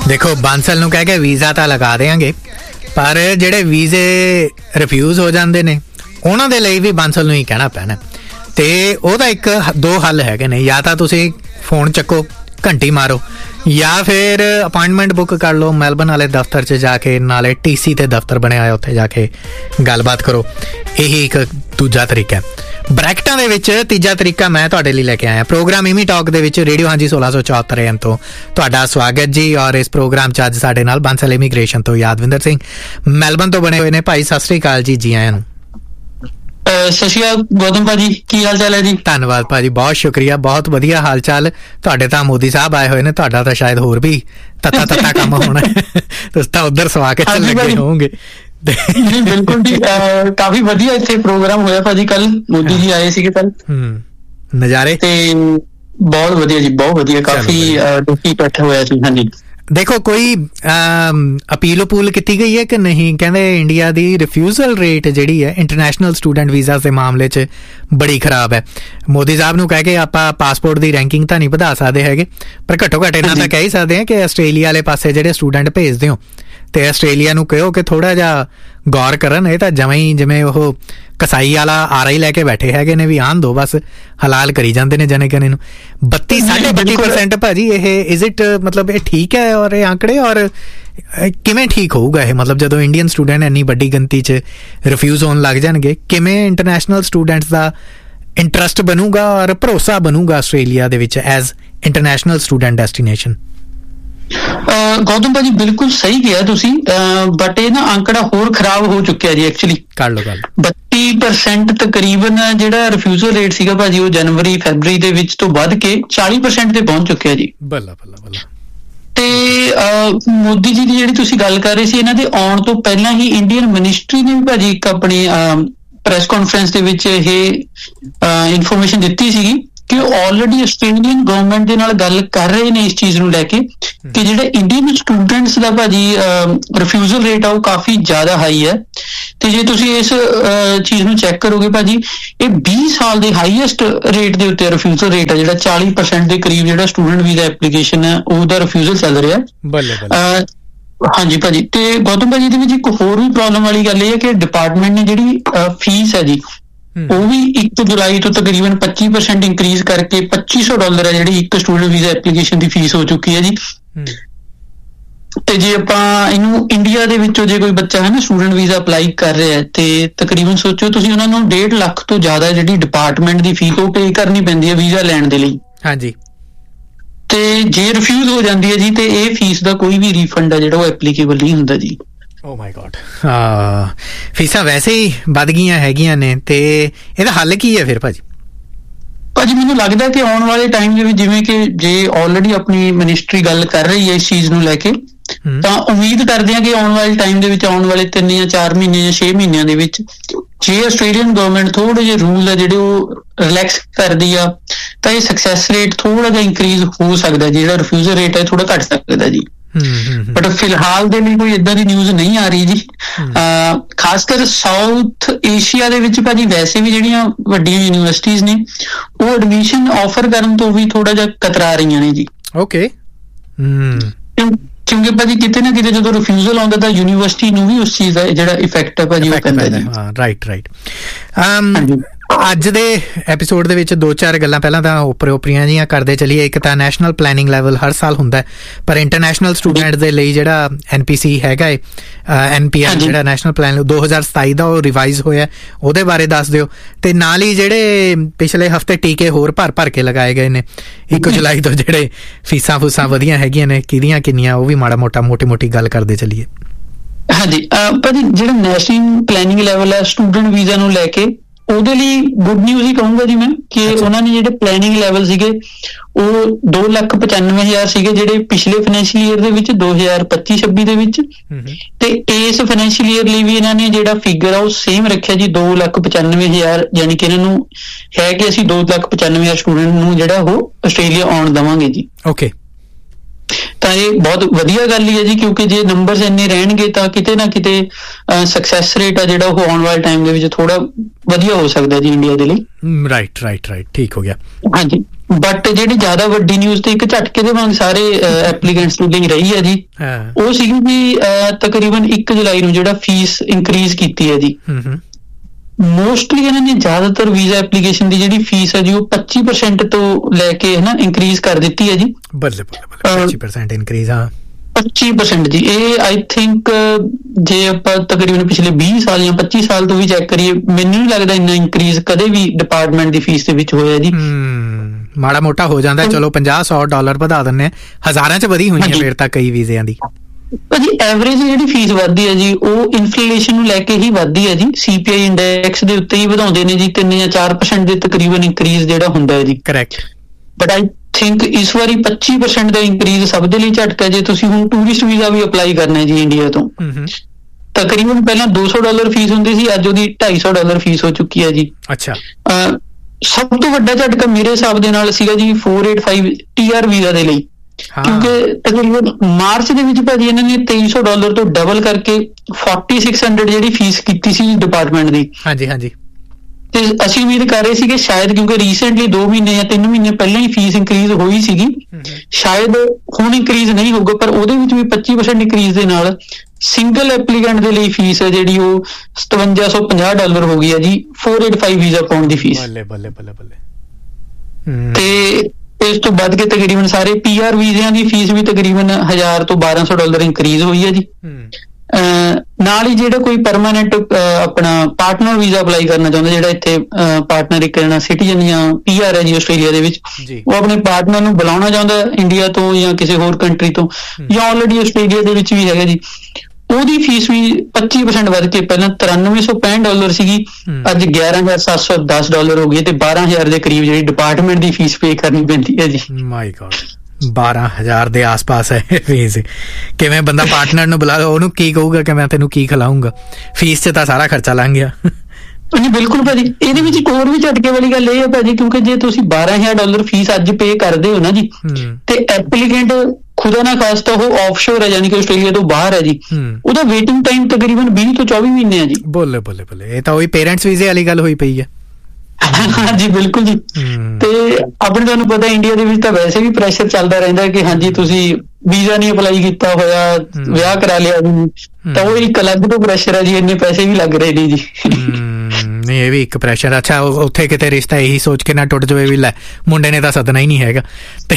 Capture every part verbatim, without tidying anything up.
ਦੇਖੋ ਬਾਂਸਲ ਨੂੰ ਕਹਿ ਕੇ ਵੀਜ਼ਾ ਤਾਂ ਲਗਾ ਦੇਾਂਗੇ, ਪਰ ਜਿਹੜੇ ਵੀਜ਼ੇ ਰਿਫਿਊਜ਼ ਹੋ ਜਾਂਦੇ ਨੇ ਉਹਨਾਂ ਦੇ ਲਈ ਵੀ ਬਾਂਸਲ ਨੂੰ ਹੀ ਕਹਿਣਾ ਪੈਣਾ। ਤੇ ਉਹਦਾ ਇੱਕ ਦੋ ਹੱਲ ਹੈਗੇ ਨੇ, ਜਾਂ ਤਾਂ ਤੁਸੀਂ ਫੋਨ ਚੱਕੋ ਘੰਟੀ ਮਾਰੋ, ਜਾਂ ਫਿਰ ਅਪਾਇੰਟਮੈਂਟ ਬੁੱਕ ਕਰ ਲਓ ਮੈਲਬਨ ਵਾਲੇ ਦਫ਼ਤਰ 'ਚ ਜਾ ਕੇ, ਨਾਲੇ ਟੀ ਸੀ ਤੇ ਦਫ਼ਤਰ ਬਣਿਆ ਹੋਇਆ ਉੱਥੇ ਜਾ ਕੇ ਗੱਲਬਾਤ ਕਰੋ। ਇਹੀ ਇੱਕ ਦੂਜਾ ਤਰੀਕਾ। ਬ੍ਰੈਕਟਾਂ ਦੇ ਵਿੱਚ ਤੀਜਾ ਤਰੀਕਾ ਮੈਂ ਤੁਹਾਡੇ ਲਈ ਲੈ ਕੇ ਆਇਆ। ਪ੍ਰੋਗਰਾਮ ਇਮੀ ਟਾਕ ਦੇ ਵਿੱਚ ਰੇਡੀਓ ਹਾਂਜੀ ਸੋਲਾਂ ਸੌ ਚੌਹੱਤਰ ਏ ਐਮ ਤੋਂ ਤੁਹਾਡਾ ਸਵਾਗਤ ਜੀ। ਔਰ ਇਸ ਪ੍ਰੋਗਰਾਮ 'ਚ ਅੱਜ ਸਾਡੇ ਨਾਲ ਬਾਂਸਲ ਇਮੀਗ੍ਰੇਸ਼ਨ ਤੋਂ ਯਾਦਵਿੰਦਰ ਸਿੰਘ ਮੈਲਬਨ ਤੋਂ ਬਣੇ ਹੋਏ ਨੇ। ਭਾਈ ਸਤਿ ਸ੍ਰੀ ਅਕਾਲ ਜੀ, ਜੀ ਆਇਆਂ ਨੂੰ। ਸਤਿ ਸ਼੍ਰੀ ਅਕਾਲ ਗੌਤਮ ਭਾਜੀ, ਕੀ ਹਾਲ ਚਾਲ ਹੈ ਜੀ? ਧੰਨਵਾਦ ਭਾਜੀ, ਬਹੁਤ ਸ਼ੁਕਰੀਆ, ਬਹੁਤ ਵਧੀਆ ਹਾਲ ਚਾਲ। ਤੁਹਾਡੇ ਤਾਂ ਮੋਦੀ ਸਾਹਿਬ ਆਏ ਹੋਏ ਨੇ, ਤੁਹਾਡਾ ਤਾਂ ਸ਼ਾਇਦ ਹੋਰ ਵੀ ਤੱਤਾ ਤੱਤਾ ਕੰਮ ਹੋਣਾ, ਤੁਸੀਂ ਤਾਂ ਉੱਧਰ ਸਵਾ ਕੇ ਲੱਗੇ ਹੋਵੋਗੇ। ਨਹੀਂ ਬਿਲਕੁਲ ਜੀ, ਕਾਫੀ ਵਧੀਆ ਇੱਥੇ ਪ੍ਰੋਗਰਾਮ ਹੋਇਆ ਭਾਜੀ। ਕੱਲ ਮੋਦੀ ਜੀ ਆਏ ਸੀਗੇ ਕੱਲ, ਨਜ਼ਾਰੇ ਤੇ ਬਹੁਤ ਵਧੀਆ ਜੀ, ਬਹੁਤ ਵਧੀਆ, ਕਾਫੀ ਦੁਖੀ ਇਕੱਠ ਹੋਇਆ ਸੀ। ਹਾਂਜੀ ਦੇਖੋ ਕੋਈ ਅਪੀਲ ਅਪੂਲ ਕੀਤੀ ਗਈ ਹੈ ਕਿ ਨਹੀਂ? ਕਹਿੰਦੇ ਇੰਡੀਆ ਦੀ ਰਿਫਿਊਜ਼ਲ ਰੇਟ ਜਿਹੜੀ ਹੈ ਇੰਟਰਨੈਸ਼ਨਲ ਸਟੂਡੈਂਟ ਵੀਜ਼ਾ ਦੇ ਮਾਮਲੇ 'ਚ ਬੜੀ ਖਰਾਬ ਹੈ। ਮੋਦੀ ਸਾਹਿਬ ਨੂੰ ਕਹਿ ਕੇ ਆਪਾਂ ਪਾਸਪੋਰਟ ਦੀ ਰੈਂਕਿੰਗ ਤਾਂ ਨਹੀਂ ਵਧਾ ਸਕਦੇ ਹੈਗੇ, ਪਰ ਘੱਟੋ ਘੱਟ ਇੰਨਾ ਤਾਂ ਕਹਿ ਹੀ ਸਕਦੇ ਹਾਂ ਕਿ ਆਸਟ੍ਰੇਲੀਆ ਵਾਲੇ ਪਾਸੇ ਜਿਹੜੇ ਸਟੂਡੈਂਟ ਭੇਜਦੇ ਹੋ ਤੇ ਆਸਟ੍ਰੇਲੀਆ ਨੂੰ ਕਹੋ ਕਿ ਥੋੜਾ ਜਿਹਾ ਗੌਰ ਕਰਨ। ਇਹ ਤਾਂ ਜਮਾਂ ਹੀ ਜਿਵੇਂ ਉਹ ਕਸਾਈ ਵਾਲਾ ਆਰਾ ਹੀ ਲੈ ਕੇ ਬੈਠੇ ਹੈਗੇ ਨੇ ਵੀ ਆਣ ਦੋ, ਬਸ ਹਲਾਲ ਕਰੀ ਜਾਂਦੇ ਨੇ ਜਨੇ ਕਨੇ ਨੂੰ। ਬੱਤੀ ਸਾਢੇ ਬੱਤੀ ਪਰਸੈਂਟ ਭਾਜੀ, ਇਹ ਇਜ਼ ਇਟ ਮਤਲਬ ਇਹ ਠੀਕ ਹੈ? ਔਰ ਇਹ ਆંકੜੇ ਔਰ ਕਿਵੇਂ ਠੀਕ ਹੋਊਗਾ ਇਹ? ਮਤਲਬ ਜਦੋਂ ਇੰਡੀਅਨ ਸਟੂਡੈਂਟ ਇੰਨੀ ਵੱਡੀ ਗਿਣਤੀ 'ਚ ਰਿਫਿਊਜ਼ ਹੋਣ ਲੱਗ ਜਾਣਗੇ, ਕਿਵੇਂ ਇੰਟਰਨੈਸ਼ਨਲ ਸਟੂਡੈਂਟਸ ਦਾ ਇੰਟਰਸਟ ਬਣੂਗਾ ਔਰ ਭਰੋਸਾ ਬਣੂਗਾ ਆਸਟ੍ਰੇਲੀਆ ਦੇ ਵਿੱਚ as international student destination? Gautam ਭਾਜੀ ਬਿਲਕੁਲ ਸਹੀ ਕਿਹਾ ਤੁਸੀਂ, ਬਟ ਇਹ ਨਾ ਅੰਕੜਾ ਹੋਰ ਖਰਾਬ ਹੋ ਚੁੱਕਿਆ ਜੀ। ਐਕਚੁਅਲੀ ਕਰ ਲਓ ਗੱਲ, ਬੱਤੀ ਪਰਸੈਂਟ ਤਕਰੀਬਨ ਜਿਹੜਾ ਰਿਫਿਊਜ਼ਲ ਰੇਟ ਸੀਗਾ ਭਾਜੀ, ਉਹ ਜਨਵਰੀ ਫੈਬਰਰੀ ਦੇ ਵਿੱਚ ਤੋਂ ਵੱਧ ਕੇ ਚਾਲੀ ਪਰਸੈਂਟ ਤੇ ਪਹੁੰਚ ਚੁੱਕਿਆ ਜੀ। ਬੱਲਾ ਬੱਲਾ ਬੱਲਾ। ਤੇ ਮੋਦੀ ਜੀ ਦੀ ਜਿਹੜੀ ਤੁਸੀਂ ਗੱਲ ਕਰ ਰਹੇ ਸੀ, ਇਹਨਾਂ ਦੇ ਆਉਣ ਤੋਂ ਪਹਿਲਾਂ ਹੀ ਇੰਡੀਅਨ ਮਿਨਿਸਟਰੀ ਨੇ ਵੀ ਭਾਜੀ ਇੱਕ ਆਪਣੀ ਪ੍ਰੈਸ ਕਾਨਫਰੰਸ ਦੇ ਵਿੱਚ ਇਹ ਇਨਫੋਰਮੇਸ਼ਨ ਦਿੱਤੀ ਸੀਗੀ ਕਿ ਉਹ ਆਲਰੇਡੀ ਆਸਟ੍ਰੇਲੀਅਨ ਗਵਰਨਮੈਂਟ ਦੇ ਨਾਲ ਗੱਲ ਕਰ ਰਹੇ ਨੇ ਇਸ ਚੀਜ਼ ਨੂੰ ਲੈ ਕੇ ਕਿ ਜਿਹੜੇ ਇੰਡੀਅਨ ਸਟੂਡੈਂਟਸ ਦਾ ਭਾਜੀ ਰਿਫਿਊਜ਼ਲ ਰੇਟ ਆ ਉਹ ਕਾਫੀ ਜ਼ਿਆਦਾ ਹਾਈ ਹੈ। ਤੇ ਜੇ ਤੁਸੀਂ ਇਸ ਚੀਜ਼ ਨੂੰ ਚੈੱਕ ਕਰੋਗੇ ਭਾਜੀ, ਇਹ ਵੀਹ ਸਾਲ ਦੇ ਹਾਈਐਸਟ ਰੇਟ ਦੇ ਉੱਤੇ ਰਿਫਿਊਜ਼ਲ ਰੇਟ ਆ, ਜਿਹੜਾ ਚਾਲੀ ਪਰਸੈਂਟ ਦੇ ਕਰੀਬ ਜਿਹੜਾ ਸਟੂਡੈਂਟ ਵੀਜ਼ਾ ਐਪਲੀਕੇਸ਼ਨ ਹੈ ਉਹਦਾ ਰਿਫਿਊਜ਼ਲ ਚੱਲ ਰਿਹਾ। ਹਾਂਜੀ ਭਾਜੀ, ਤੇ ਗੌਤਮ ਭਾਜੀ ਇਹਦੇ ਵਿੱਚ ਇੱਕ ਹੋਰ ਵੀ ਪ੍ਰੋਬਲਮ ਵਾਲੀ ਗੱਲ ਇਹ ਹੈ ਕਿ ਡਿਪਾਰਟਮੈਂਟ ਨੇ ਜਿਹੜੀ ਫੀਸ ਹੈ ਜੀ, ਉਹ ਵੀ ਇੱਕ ਜੁਲਾਈ ਤੋਂ ਤਕਰੀਬਨ ਪੱਚੀ ਪਰਸੈਂਟ ਇੰਕਰੀਜ਼ ਕਰਕੇ ਪੱਚੀ ਸੌ ਡਾਲਰ ਹੈ ਜਿਹੜੀ ਇੱਕ ਸਟੂਡੈਂਟ ਵੀਜ਼ਾ ਐਪਲੀਕੇਸ਼ਨ ਦੀ ਫੀਸ ਹੋ ਚੁੱਕੀ ਹੈ ਜੀ। ਤੇ ਜੇ ਆਪਾਂ ਇਹਨੂੰ ਇੰਡੀਆ ਦੇ ਵਿੱਚੋਂ ਜੇ ਕੋਈ ਬੱਚਾ ਹੈ ਨਾ ਸਟੂਡੈਂਟ ਵੀਜ਼ਾ ਅਪਲਾਈ ਕਰ ਰਿਹਾ ਹੈ, ਤੇ ਤਕਰੀਬਨ ਸੋਚੋ ਤੁਸੀਂ ਉਹਨਾਂ ਨੂੰ ਡੇਢ ਲੱਖ ਤੋਂ ਜ਼ਿਆਦਾ ਜਿਹੜੀ ਡਿਪਾਰਟਮੈਂਟ ਦੀ ਫੀਸ ਉਹ ਪੇ ਕਰਨੀ ਪੈਂਦੀ ਹੈ ਵੀਜ਼ਾ ਲੈਣ ਦੇ ਲਈ। ਹਾਂਜੀ, ਤੇ ਜੇ ਰਿਫਿਊਜ਼ ਹੋ ਜਾਂਦੀ ਹੈ ਜੀ, ਤੇ ਇਹ ਫੀਸ ਦਾ ਕੋਈ ਵੀ ਰੀਫੰਡ ਹੈ ਜਿਹੜਾ ਉਹ ਐਪਲੀਕੇਬਲ ਨਹੀਂ ਹੁੰਦਾ ਜੀ। ਓ ਮਾਈ ਗॉड, ਫੀਸਾਂ ਵੈਸੇ ਹੀ ਵੱਧ ਗਈਆਂ ਹੈਗੀਆਂ ਨੇ, ਤੇ ਇਹਦਾ ਹੱਲ ਕੀ ਹੈ ਫਿਰ ਭਾਜੀ? ਭਾਜੀ ਮੈਨੂੰ ਲੱਗਦਾ ਕਿ ਆਉਣ ਵਾਲੇ ਟਾਈਮ ਦੇ ਵਿੱਚ, ਜਿਵੇਂ ਕਿ ਜੇ ਆਲਰੇਡੀ ਆਪਣੀ ਮਿਨਿਸਟਰੀ ਗੱਲ ਕਰ ਰਹੀ ਹੈ ਇਸ ਚੀਜ਼ ਨੂੰ ਲੈ ਕੇ, ਤਾਂ ਉਮੀਦ ਕਰਦੇ ਹਾਂ ਕਿ ਆਉਣ ਵਾਲੇ ਟਾਈਮ ਦੇ ਵਿੱਚ, ਆਉਣ ਵਾਲੇ ਤਿੰਨ ਜਾਂ ਚਾਰ ਮਹੀਨੇ ਜਾਂ ਛੇ ਮਹੀਨਿਆਂ ਦੇ ਵਿੱਚ, ਜੇ ਆਸਟ੍ਰੇਲੀਅਨ ਗਵਰਨਮੈਂਟ ਥੋੜੇ ਜਿਹੇ ਰੂਲ ਆ ਜਿਹੜੇ ਉਹ ਰਿਲੈਕਸ ਕਰਦੀ ਆ, ਤਾਂ ਇਹ ਸਕਸੈਸ ਰੇਟ ਥੋੜਾ ਜਿਹਾ ਇੰਕਰੀਜ਼ ਹੋ ਸਕਦਾ, ਜਿਹੜਾ ਰਿਫਿਊਜ਼ਲ ਰੇਟ ਹੈ ਥੋੜਾ ਘੱਟ ਸਕਦਾ ਜੀ। ਬਟ ਫਿਲਹਾਲ ਦੇ ਲਈ ਕੋਈ ਏਦਾਂ ਦੀ ਨਿਊਜ਼ ਨਹੀਂ ਆ ਰਹੀ ਜੀ। ਖਾਸ ਕਰ ਸਾਊਥ ਏਸ਼ੀਆ ਦੇ ਵਿੱਚ ਭਾਜੀ ਵੈਸੇ ਵੀ ਜਿਹੜੀਆਂ ਵੱਡੀਆਂ ਯੂਨੀਵਰਸਿਟੀਜ਼ ਨੇ ਉਹ ਐਡਮਿਸ਼ਨ ਆਫਰ ਕਰਨ ਤੋਂ ਵੀ ਥੋੜਾ ਜਿਹਾ ਕਤਰਾ ਰਹੀਆਂ ਨੇ ਜੀ। ਓਕੇ, ਕਿਉਂਕਿ ਭਾਜੀ ਕਿਤੇ ਨਾ ਕਿਤੇ ਜਦੋਂ ਰਿਫਿਊਜ਼ਲ ਆਉਂਦਾ ਤਾਂ ਯੂਨੀਵਰਸਿਟੀ ਨੂੰ ਵੀ ਉਸ ਚੀਜ਼ ਦਾ ਜਿਹੜਾ ਇਫੈਕਟ ਹੈ ਭਾਜੀ ਉਹ ਪੈਂਦਾ ਜੀ। Right right. ਅੱਜ ਦੇ ਐਪੀਸੋਡ ਦੇ ਵਿੱਚ ਦੋ ਚਾਰ ਗੱਲਾਂ ਪਹਿਲਾਂ ਤਾਂ ਉੱਪਰ ਉਪਰੀਆਂ ਜਿਹੀਆਂ ਕਰਦੇ ਚੱਲੀਏ। ਇੱਕ ਤਾਂ ਨੈਸ਼ਨਲ ਪਲੈਨਿੰਗ ਲੈਵਲ ਹਰ ਸਾਲ ਹੁੰਦਾ, ਪਰ ਇੰਟਰਨੈਸ਼ਨਲ ਸਟੂਡੈਂਟ ਦੇ ਲਈ ਜਿਹੜਾ ਐਨ ਪੀ ਸੀ ਹੈਗਾ ਏ, ਐਨ ਪੀ ਆਰ ਜਿਹੜਾ ਨੈਸ਼ਨਲ ਪਲੈਨ ਦੋ ਹਜ਼ਾਰ ਸਤਾਈ ਦਾ ਉਹ ਰਿਵਾਈਜ਼ ਹੋਇਆ, ਉਹਦੇ ਬਾਰੇ ਦੱਸ ਦਿਓ। ਤੇ ਨਾਲ ਹੀ ਜਿਹੜੇ ਪਿਛਲੇ ਹਫ਼ਤੇ ਟੀਕੇ ਹੋਰ ਭਰ ਭਰ ਕੇ ਲਗਾਏ ਗਏ ਨੇ ਇੱਕ ਜੁਲਾਈ ਤੋਂ, ਜਿਹੜੇ ਫੀਸਾਂ ਫੂਸਾਂ ਵਧੀਆਂ ਹੈਗੀਆਂ ਨੇ, ਕਿਹਦੀਆਂ ਕਿੰਨੀਆਂ, ਉਹ ਵੀ ਮਾੜਾ ਮੋਟਾ ਮੋਟੀ ਮੋਟੀ ਗੱਲ ਕਰਦੇ ਚੱਲੀਏ। ਹਾਂਜੀ ਭਾਜੀ, ਜਿਹੜਾ ਨੈਸ਼ਨਲ ਪਲੈਨਿੰਗ ਲੈਵਲ ਹੈ ਸਟੂਡੈਂਟ ਵੀਜ਼ਾ ਨੂੰ ਲੈ ਕੇ, ਉਹਦੇ ਲਈ ਗੁੱਡ ਨਿਊਜ਼ ਹੀ ਕਹੂੰਗਾ ਜੀ ਮੈਂ ਕਿ ਉਹਨਾਂ ਨੇ ਜਿਹੜੇ ਪਲੈਨਿੰਗ ਲੈਵਲ ਸੀਗੇ ਉਹ ਦੋ ਲੱਖ ਪਚਾਨਵੇਂ ਹਜ਼ਾਰ ਸੀਗੇ ਜਿਹੜੇ ਪਿਛਲੇ ਫਾਈਨੈਂਸ਼ੀਅਲ ਈਅਰ ਦੇ ਵਿੱਚ ਦੋ ਹਜ਼ਾਰ ਪੱਚੀ ਛੱਬੀ ਦੇ ਵਿੱਚ, ਤੇ ਇਸ ਫਾਈਨੈਂਸ਼ੀਅਲ ਈਅਰ ਲਈ ਵੀ ਇਹਨਾਂ ਨੇ ਜਿਹੜਾ ਫਿਗਰ ਆ ਉਹ ਸੇਮ ਰੱਖਿਆ ਜੀ, ਦੋ ਲੱਖ ਪਚਾਨਵੇਂ ਹਜ਼ਾਰ ਯਾਨੀ ਕਿ ਇਹਨਾਂ ਨੂੰ ਹੈ ਕਿ ਅਸੀਂ ਦੋ ਲੱਖ ਪਚਾਨਵੇਂ ਹਜ਼ਾਰ ਸਟੂਡੈਂਟ ਨੂੰ ਜਿਹੜਾ ਉਹ ਆਸਟ੍ਰੇਲੀਆ ਆਉਣ ਦੇਵਾਂਗੇ ਜੀ। ਓਕੇ, ਤਾਂ ਇਹ ਬਹੁਤ ਵਧੀਆ ਗੱਲ ਹੀ ਹੈ ਜੀ, ਕਿਉਂਕਿ ਜੇ ਨੰਬਰਸ ਇੰਨੇ ਰਹਿਣਗੇ ਤਾਂ ਕਿਤੇ ਨਾ ਕਿਤੇ ਸਕਸੈਸ ਰੇਟ ਆ ਜਿਹੜਾ ਉਹ ਆਉਣ ਵਾਲੇ ਟਾਈਮ ਦੇ ਵਿੱਚ ਥੋੜਾ ਵਧੀਆ ਹੋ ਸਕਦਾ ਜੀ ਇੰਡੀਆ ਦੇ ਲਈ। ਰਾਈਟ ਰਾਈਟ ਰਾਈਟ, ਠੀਕ ਹੋ ਗਿਆ। ਹਾਂਜੀ, ਬਟ ਜਿਹੜੀ ਜ਼ਿਆਦਾ ਵੱਡੀ ਨਿਊਜ਼ ਤੇ ਇੱਕ ਝਟਕੇ ਦੇ ਵਾਂਗ ਸਾਰੇ ਐਪਲੀਕੈਂਟਸ ਨੂੰ ਲਈ ਰਹੀ ਹੈ ਜੀ, ਉਹ ਸੀਗੀ ਵੀ ਤਕਰੀਬਨ ਇੱਕ ਜੁਲਾਈ ਨੂੰ ਜਿਹੜਾ ਫੀਸ ਇੰਕਰੀਜ਼ ਕੀਤੀ ਹੈ ਜੀ। ਮੋਸਟਲੀ ਇਹਨਾਂ ਨੇ ਜ਼ਿਆਦਾਤਰ ਵੀਜ਼ਾ ਐਪਲੀਕੇਸ਼ਨ ਦੀ ਜਿਹੜੀ ਫੀਸ ਹੈ ਜੀ ਉਹ ਪੱਚੀ ਪਰਸੈਂਟ ਤੋਂ ਲੈ ਕੇ ਹੈ ਨਾ ਇੰਕਰੀਜ਼ ਕਰ ਦਿੱਤੀ ਹੈ ਜੀ। ਬੱਲੇ ਬੱਲੇ ਪੱਚੀ ਪਰਸੈਂਟ ਇੰਕਰੀਜ਼। ਹਾਂ ਪੱਚੀ ਪਰਸੈਂਟ ਜੀ। ਇਹ ਆਈ ਥਿੰਕ ਜੇ ਆਪਾਂ ਤਕਰੀਬਨ ਪਿਛਲੇ ਵੀਹ ਸਾਲ ਜਾਂ ਪੱਚੀ ਸਾਲ ਤੋਂ ਵੀ ਚੈੱਕ ਕਰੀਏ, ਮੈਨੂੰ ਨਹੀਂ ਲੱਗਦਾ ਇੰਨਾ ਇੰਕਰੀਜ਼ ਕਦੇ ਵੀ ਡਿਪਾਰਟਮੈਂਟ ਦੀ ਫੀਸ ਦੇ ਵਿੱਚ ਹੋਇਆ ਜੀ। ਮਾੜਾ ਮੋਟਾ ਹੋ ਜਾਂਦਾ, ਚਲੋ ਪੰਜਾਹ ਸੌ ਡਾਲਰ ਵਧਾ ਦਿੰਦੇ ਆ, ਹਜ਼ਾਰਾਂ ਚ ਵਧੀ ਹੋਈ ਹੈ ਫਿਰ ਤਾਂ ਕਈ ਵੀਜ਼ਿਆਂ ਦੀ। ਭਾਜੀ ਐਵਰੇਜ ਜਿਹੜੀ ਫੀਸ ਵੱਧਦੀ ਹੈ ਜੀ ਉਹ ਇਨਫਲੇਸ਼ਨ ਨੂੰ ਲੈ ਕੇ ਹੀ ਵੱਧਦੀ ਹੈ ਜੀ। ਸੀਪੀਆਈ ਇੰਡੈਕਸ ਦੇ ਉੱਤੇ ਹੀ ਵਧਾਉਂਦੇ ਨੇ ਜੀ, ਤਿੰਨ ਜਾਂ ਚਾਰ ਪਰਸੈਂਟ ਦੇ ਤਕਰੀਬਨ ਇੰਕਰੀਜ਼ ਜਿਹੜਾ ਹੁੰਦਾ ਹੈ ਜੀ। ਕਰੈਕਟ। ਬਟ ਆਈ ਥਿੰਕ ਇਸ ਵਾਰੀ ਪੱਚੀ ਪਰਸੈਂਟ ਦਾ ਇੰਕਰੀਜ਼ ਸਭ ਦੇ ਲਈ ਝਟਕਾ। ਜੇ ਤੁਸੀਂ ਹੁਣ ਟੂਰਿਸਟ ਵੀਜ਼ਾ ਵੀ ਅਪਲਾਈ ਕਰਨਾ ਹੈ ਜੀ ਇੰਡੀਆ ਤੋਂ, ਤਕਰੀਬਨ ਪਹਿਲਾਂ ਦੋ ਸੌ ਡਾਲਰ ਫੀਸ ਹੁੰਦੀ ਸੀ, ਅੱਜ ਉਹਦੀ ਢਾਈ ਸੌ ਡਾਲਰ ਫੀਸ ਹੋ ਚੁੱਕੀ ਹੈ ਜੀ। ਅੱਛਾ। ਸਭ ਤੋਂ ਵੱਡਾ ਝਟਕਾ ਮੇਰੇ ਹਿਸਾਬ ਦੇ ਨਾਲ ਸੀਗਾ ਜੀ four eight five T R visa ਦੇ ਲਈ, ਕਿਉਂਕਿ ਤਕਰੀਬਨ ਮਾਰਚ ਦੇ ਵਿੱਚ ਭਾਜੀ ਇਹਨਾਂ ਨੇ ਤੇਈ ਸੌ ਡਾਲਰ ਤੋਂ ਡਬਲ ਕਰਕੇ ਫੋਰਟੀ ਸਿਕਸ ਹੰਡਰਡ ਜਿਹੜੀ ਫੀਸ ਕੀਤੀ ਸੀ ਡਿਪਾਰਟਮੈਂਟ ਦੀ। ਹਾਂਜੀ ਹਾਂਜੀ। ਤੇ ਅਸੀਂ ਉਮੀਦ ਕਰ ਰਹੇ ਸੀ ਕਿ ਸ਼ਾਇਦ ਕਿਉਂਕਿ ਰੀਸੈਂਟਲੀ ਦੋ ਮਹੀਨੇ ਜਾਂ ਤਿੰਨ ਮਹੀਨੇ ਪਹਿਲਾਂ ਹੀ ਫੀਸ ਇੰਕਰੀਜ਼ ਹੋਈ ਸੀਗੀ, ਸ਼ਾਇਦ ਹੁਣ ਇੰਕਰੀਜ਼ ਨਹੀਂ ਹੋਊਗਾ, ਪਰ ਉਹਦੇ ਵਿੱਚ ਵੀ ਪੱਚੀ ਪਰਸੈਂਟ ਇੰਕਰੀਜ਼ ਦੇ ਨਾਲ ਸਿੰਗਲ ਐਪਲੀਕੈਂਟ ਦੇ ਲਈ ਫੀਸ ਹੈ ਜਿਹੜੀ ਉਹ ਸਤਵੰਜਾ ਸੌ ਪੰਜਾਹ ਡਾਲਰ ਹੋ ਗਈ ਹੈ ਜੀ ਫੋਰ ਏਟ ਫਾਈਵ ਵੀਜ਼ਾ ਪਾਉਣ ਦੀ ਫੀਸ। ਬੱਲੇ ਬੱਲੇ ਬੱਲੇ ਬੱਲੇ। ਤੇ ਇਸ ਤੋਂ ਵੱਧ ਕੇ ਤਕਰੀਬਨ ਸਾਰੇ ਪੀ ਆਰ ਵੀਜ਼ਿਆਂ ਦੀ ਫੀਸ ਵੀ ਤਕਰੀਬਨ ਹਜ਼ਾਰ ਤੋਂ ਬਾਰਾਂ ਸੌ ਡਾਲਰ ਇੰਕਰੀਜ਼ ਹੋਈ ਹੈ ਜੀ। ਨਾਲ ਹੀ ਜਿਹੜਾ ਕੋਈ ਪਰਮਾਨੈਂਟ ਆਪਣਾ ਪਾਰਟਨਰ ਵੀਜ਼ਾ ਅਪਲਾਈ ਕਰਨਾ ਚਾਹੁੰਦਾ, ਜਿਹੜਾ ਇੱਥੇ ਪਾਰਟਨਰ ਇੱਕ ਜਣਾ ਸਿਟੀਜ਼ਨ ਜਾਂ ਪੀ ਆਰ ਹੈ ਜੀ ਆਸਟ੍ਰੇਲੀਆ ਦੇ ਵਿੱਚ, ਉਹ ਆਪਣੇ ਪਾਰਟਨਰ ਨੂੰ ਬੁਲਾਉਣਾ ਚਾਹੁੰਦਾ ਇੰਡੀਆ ਤੋਂ ਜਾਂ ਕਿਸੇ ਹੋਰ ਕੰਟਰੀ ਤੋਂ, ਜਾਂ ਆਲਰੇਡੀ ਆਸਟ੍ਰੇਲੀਆ ਦੇ ਵਿੱਚ ਵੀ ਹੈਗਾ ਜੀ, ਉਹਦੀ ਫੀਸ ਵੀ ਪੱਚੀ ਪਰਸੈਂਟ ਵੱਧ ਕੇ ਪਹਿਲਾਂ ਤਰਾਨਵੇਂ ਸੌ ਪੈਂਹਠ ਡਾਲਰ ਸੀਗੀ, ਅੱਜ ਗਿਆਰਾਂ ਹਜ਼ਾਰ ਸੱਤ ਸੌ ਦਸ ਡਾਲਰ ਹੋ ਗਈ ਤੇ ਬਾਰਾਂ ਹਜ਼ਾਰ ਦੇ ਕਰੀਬ ਜਿਹੜੀ ਡਿਪਾਰਟਮੈਂਟ ਦੀ ਫੀਸ ਪੇ ਕਰਨੀ ਪੈਂਦੀ ਹੈ ਜੀ। ਮਾਈ ਗॉड, ਬਾਰਾਂ ਹਜ਼ਾਰ ਦੇ ਆਸ-ਪਾਸ ਹੈ ਫੀਸ। ਕਿਵੇਂ ਬੰਦਾ ਪਾਰਟਨਰ ਨੂੰ ਬੁਲਾ, ਉਹਨੂੰ ਕੀ ਕਹੂਗਾ ਕਿ ਮੈਂ ਤੈਨੂੰ ਕੀ ਖਿਲਾਊਂਗਾ? ਫੀਸ 'ਚ ਤਾਂ ਸਾਰਾ ਖਰਚਾ ਲੰਘ ਗਿਆ। ਜੀ ਬਿਲਕੁਲ ਭਾਜੀ। ਇਹਦੇ ਵਿੱਚ ਇੱਕ ਹੋਰ ਵੀ ਝਟਕੇ ਵਾਲੀ ਗੱਲ ਇਹ ਹੈ ਭਾਜੀ, ਕਿਉਂਕਿ ਜੇ ਤੁਸੀਂ ਬਾਰਾਂ ਹਜ਼ਾਰ ਡਾਲਰ ਫੀਸ ਅੱਜ ਪੇ ਕਰਦੇ ਹੋ ਨਾ ਜੀ, ਤੇ ਐਪਲੀਕੈਂਟ ਖੁਦਾ ਨਾ ਖਾਸਤਾ ਉਹ ਆਫਸ਼ੋਰ ਹੈ, ਯਾਨੀ ਕਿ ਆਸਟ੍ਰੇਲੀਆ ਤੋਂ ਬਾਹਰ ਹੈ ਜੀ, ਉਹਦਾ ਵੇਟਿੰਗ ਟਾਈਮ ਤਕਰੀਬਨ ਵੀਹ ਤੋਂ ਚੌਵੀ ਮਹੀਨੇ ਹੈ ਜੀ। ਬੱਲੇ ਬੱਲੇ ਬੱਲੇ। ਇਹ ਤਾਂ ਉਹੀ ਪੇਰੈਂਟਸ ਵੀਜ਼ੇ ਵਾਲੀ ਗੱਲ ਹੋਈ ਪਈ ਹੈ। ਹਾਂਜੀ ਬਿਲਕੁਲ ਜੀ। ਤੇ ਆਪਣੇ ਤੁਹਾਨੂੰ ਪਤਾ ਇੰਡੀਆ ਦੇ ਵਿੱਚ ਤਾਂ ਵੈਸੇ ਵੀ ਪ੍ਰੈਸ਼ਰ ਚੱਲਦਾ ਰਹਿੰਦਾ ਕਿ ਹਾਂਜੀ ਤੁਸੀਂ ਵੀਜ਼ਾ ਨਹੀਂ ਅਪਲਾਈ ਕੀਤਾ ਹੋਇਆ, ਵਿਆਹ ਕਰਾ ਲਿਆ ਜੀ, ਤਾਂ ਉਹ ਇੱਕ ਅਲੱਗ ਤੋਂ ਪ੍ਰੈਸ਼ਰ ਹੈ ਜੀ, ਇੰਨੇ ਪੈਸੇ ਵੀ ਲੱਗ ਰਹੇ ਨੇ ਜੀ। ਨਹੀਂ ਇਹ ਵੀ ਇੱਕ ਪ੍ਰੈਸ਼ਰ। ਅੱਛਾ, ਉੱਥੇ ਕਿਤੇ ਰਿਸ਼ਤਾ ਇਹੀ ਸੋਚ ਕੇ ਨਾ ਟੁੱਟ ਜਾਵੇ ਵੀ ਲੈ ਮੁੰਡੇ ਨੇ ਤਾਂ ਸੱਦਣਾ ਹੀ ਨਹੀਂ ਹੈਗਾ, ਤੇ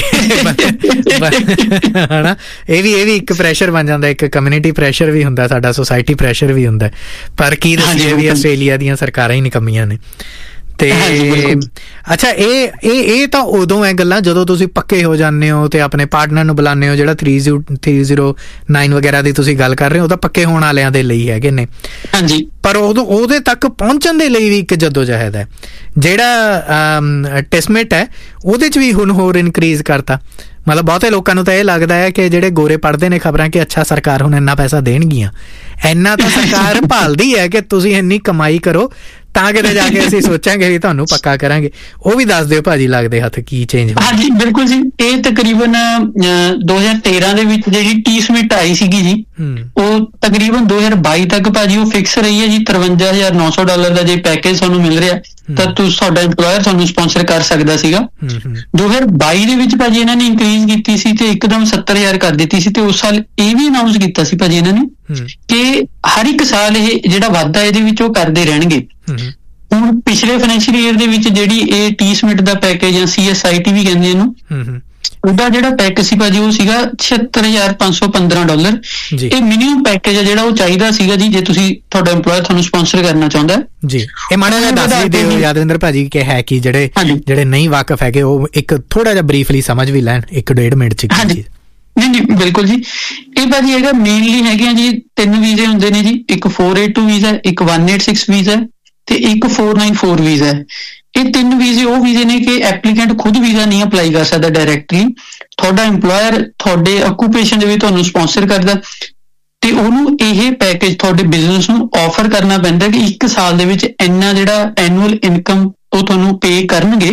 ਹਨਾ ਇਹ ਵੀ ਇਹ ਵੀ ਇੱਕ ਪ੍ਰੈਸ਼ਰ ਬਣ ਜਾਂਦਾ, ਇੱਕ ਕਮਿਊਨਿਟੀ ਪ੍ਰੈਸ਼ਰ ਵੀ ਹੁੰਦਾ, ਸਾਡਾ ਸੋਸਾਇਟੀ ਪ੍ਰੈਸ਼ਰ ਵੀ ਹੁੰਦਾ। ਪਰ ਕੀ ਦੱਸੀਏ ਵੀ ਆਸਟ੍ਰੇਲੀਆ ਦੀਆਂ ਸਰਕਾਰਾਂ ਹੀ ਨਿਕੰਮੀਆਂ ਨੇ। ਤੇ ਅੱਛਾ, ਇਹ ਇਹ ਇਹ ਤਾਂ ਉਦੋਂ ਹੈ ਗੱਲਾਂ ਜਦੋਂ ਤੁਸੀਂ ਪੱਕੇ ਹੋ ਜਾਂਦੇ ਹੋ ਤੇ ਆਪਣੇ ਪਾਰਟਨਰ ਨੂੰ ਬੁਲਾਉਂਦੇ ਹੋ। ਜਿਹੜਾ three zero three zero nine ਵਗੈਰਾ ਦੀ ਤੁਸੀਂ ਗੱਲ ਕਰ ਰਹੇ ਹੋ, ਉਹ ਤਾਂ ਪੱਕੇ ਹੋਣ ਵਾਲਿਆਂ ਦੇ ਲਈ ਹੈਗੇ ਨੇ। ਹਾਂਜੀ। ਪਰ ਉਦੋਂ ਉਹਦੇ ਤੱਕ ਪਹੁੰਚਣ ਦੇ ਲਈ ਵੀ ਇੱਕ ਜੱਦੋਜਹਿਦ ਹੈ। ਜਿਹੜਾ ਟੈਸਮੇਟ ਹੈ ਉਹਦੇ 'ਚ ਵੀ ਹੁਣ ਹੋਰ ਇਨਕਰੀਜ਼ ਕਰਤਾ। ਮਤਲਬ ਬਹੁਤੇ ਲੋਕਾਂ ਨੂੰ ਤਾਂ ਇਹ ਲੱਗਦਾ ਹੈ ਕਿ ਜਿਹੜੇ ਗੋਰੇ ਪੜ੍ਹਦੇ ਨੇ ਖਬਰਾਂ ਕਿ ਅੱਛਾ ਸਰਕਾਰ ਹੁਣ ਇੰਨਾ ਪੈਸਾ ਦੇਣਗੀਆਂ, ਇੰਨਾ ਤਾਂ ਸਰਕਾਰ ਭਾਲਦੀ ਹੈ ਕਿ ਤੁਸੀਂ ਇੰਨੀ ਕਮਾਈ ਕਰੋ ਤਾਂ ਕਿਤੇ ਜਾ ਕੇ ਅਸੀਂ ਸੋਚਾਂਗੇ ਵੀ ਤੁਹਾਨੂੰ ਪੱਕਾ ਕਰਾਂਗੇ। ਉਹ ਵੀ ਦੱਸ ਦਿਓ ਭਾਜੀ, ਲੱਗਦੇ ਹੱਥ ਕੀ ਚੇਂਜ ਹੋਇਆ? ਹਾਂਜੀ ਬਿਲਕੁਲ ਜੀ। ਇਹ ਤਕਰੀਬਨ ਦੋ ਹਜ਼ਾਰ ਤੇਰਾਂ ਦੇ ਵਿੱਚ ਜਿਹੜੀ ਟੀ ਸਮਿਟ ਆਈ ਸੀਗੀ ਜੀ, ਉਹ ਤਕਰੀਬਨ ਦੋ ਹਜ਼ਾਰ ਬਾਈ ਤੱਕ ਭਾਜੀ ਉਹ ਫਿਕਸ ਰਹੀ ਹੈ ਜੀ। ਤਰਵੰਜਾ ਹਜ਼ਾਰ ਨੌ ਸੌ ਡਾਲਰ ਦਾ ਜੇ ਪੈਕੇਜ ਤੁਹਾਨੂੰ ਮਿਲ ਰਿਹਾ ਤਾਂ ਤੁਸੀਂ ਤੁਹਾਡਾ ਇੰਪਲੋਇਰ ਤੁਹਾਨੂੰ ਸਪਾਂਸਰ ਕਰ ਸਕਦਾ ਸੀਗਾ। ਦੋ ਹਜ਼ਾਰ ਬਾਈ ਦੇ ਵਿੱਚ ਭਾਜੀ ਇਹਨਾਂ ਨੇ ਇੰਕਰੀਜ਼ ਕੀਤੀ ਸੀ ਤੇ ਇੱਕਦਮ ਸੱਤਰ ਹਜ਼ਾਰ ਕਰ ਦਿੱਤੀ ਸੀ। ਤੇ ਉਸ ਸਾਲ ਇਹ ਵੀ ਅਨਾਊਂਸ ਕੀਤਾ ਸੀ ਭਾਜੀ ਇਹਨਾਂ ਨੇ ਕਿ ਹਰ ਇੱਕ ਸਾਲ ਇਹ ਜਿਹੜਾ ਵਾਧਾ ਇਹਦੇ ਵਿੱਚ ਉਹ ਕਰਦੇ ਰਹਿਣਗੇ। ਹੁਣ ਪਿਛਲੇ ਫਾਈਨੈਂਸ਼ੀਅਲ ਈਅਰ ਦੇ ਵਿੱਚ ਜਿਹੜੀ ਇਹ ਟੀ ਸਮਿਟ ਦਾ ਪੈਕੇਜ ਜਾਂ C S I T V ਕਹਿੰਦੇ ਇਹਨੂੰ, ਉਹਦਾ ਜਿਹੜਾ ਪੈਕੇਜ ਸੀ ਭਾਜੀ ਉਹ ਸੀਗਾ ਛਿਅੱਤਰ ਹਜ਼ਾਰ ਪੰਜ ਸੌ ਪੰਦਰਾਂ ਡਾਲਰ। ਇਹ ਮਿਨੀਮਮ ਪੈਕੇਜ ਹੈ ਜਿਹੜਾ ਉਹ ਚਾਹੀਦਾ ਸੀਗਾ ਜੀ, ਜੇ ਤੁਸੀਂ ਤੁਹਾਡਾ ਇੰਪਲੋਇਰ ਤੁਹਾਨੂੰ ਸਪਾਂਸਰ ਕਰਨਾ ਚਾਹੁੰਦਾ ਜੀ। ਇਹ ਮਾੜਾ ਜਿਹਾ ਦੱਸ ਵੀ ਦਿਓ ਯਾਦਵਿੰਦਰ ਭਾਜੀ ਕਿ ਹੈ ਕਿ ਜਿਹੜੇ ਜਿਹੜੇ ਨਹੀਂ ਵਾਕਫ ਹੈਗੇ ਉਹ ਇੱਕ ਥੋੜਾ ਜਿਹਾ ਬਰੀਫਲੀ ਸਮਝ ਵੀ ਲੈਣ ਇੱਕ ਡੇਢ ਮਿੰਟ ਚ। ਨਹੀਂ ਨਹੀਂ ਬਿਲਕੁਲ ਜੀ। ਇਹ ਭਾਜੀ ਹੈਗਾ ਮੇਨਲੀ ਹੈਗੇ ਜੀ ਤਿੰਨ ਵੀਜ਼ੇ ਹੁੰਦੇ ਨੇ ਜੀ, ਇੱਕ ਫੋਰ ਏਟ ਟੂ ਵੀਜ਼ਾ, ਇੱਕ ਵਨ ਏਟ ਸਿਕਸ ਵੀਜ਼ਾ ਤੇ ਇੱਕ ਫੋਰ ਨਾਈਨ ਫੋਰ ਵੀਜ਼ਾ ਹੈ। ਇਹ ਤਿੰਨ ਵੀਜ਼ੇ ਉਹ ਵੀਜ਼ੇ ਨੇ ਕਿ ਐਪਲੀਕੈਂਟ ਖੁਦ ਵੀਜ਼ਾ ਨਹੀਂ ਅਪਲਾਈ ਕਰ ਸਕਦਾ ਡਾਇਰੈਕਟਲੀ, ਤੁਹਾਡਾ ਇੰਪਲੋਇਰ ਤੁਹਾਡੇ ਆਕੂਪੇਸ਼ਨ ਦੇ ਵਿੱਚ ਤੁਹਾਨੂੰ ਸਪਾਂਸਰ ਕਰਦਾ ਤੇ ਉਹਨੂੰ ਇਹ ਪੈਕੇਜ ਤੁਹਾਡੇ ਬਿਜ਼ਨਸ ਨੂੰ ਆਫਰ ਕਰਨਾ ਪੈਂਦਾ ਕਿ ਇੱਕ ਸਾਲ ਦੇ ਵਿੱਚ ਇੰਨਾ ਜਿਹੜਾ ਐਨੂਅਲ ਇਨਕਮ ਉਹ ਤੁਹਾਨੂੰ ਪੇ ਕਰਨਗੇ।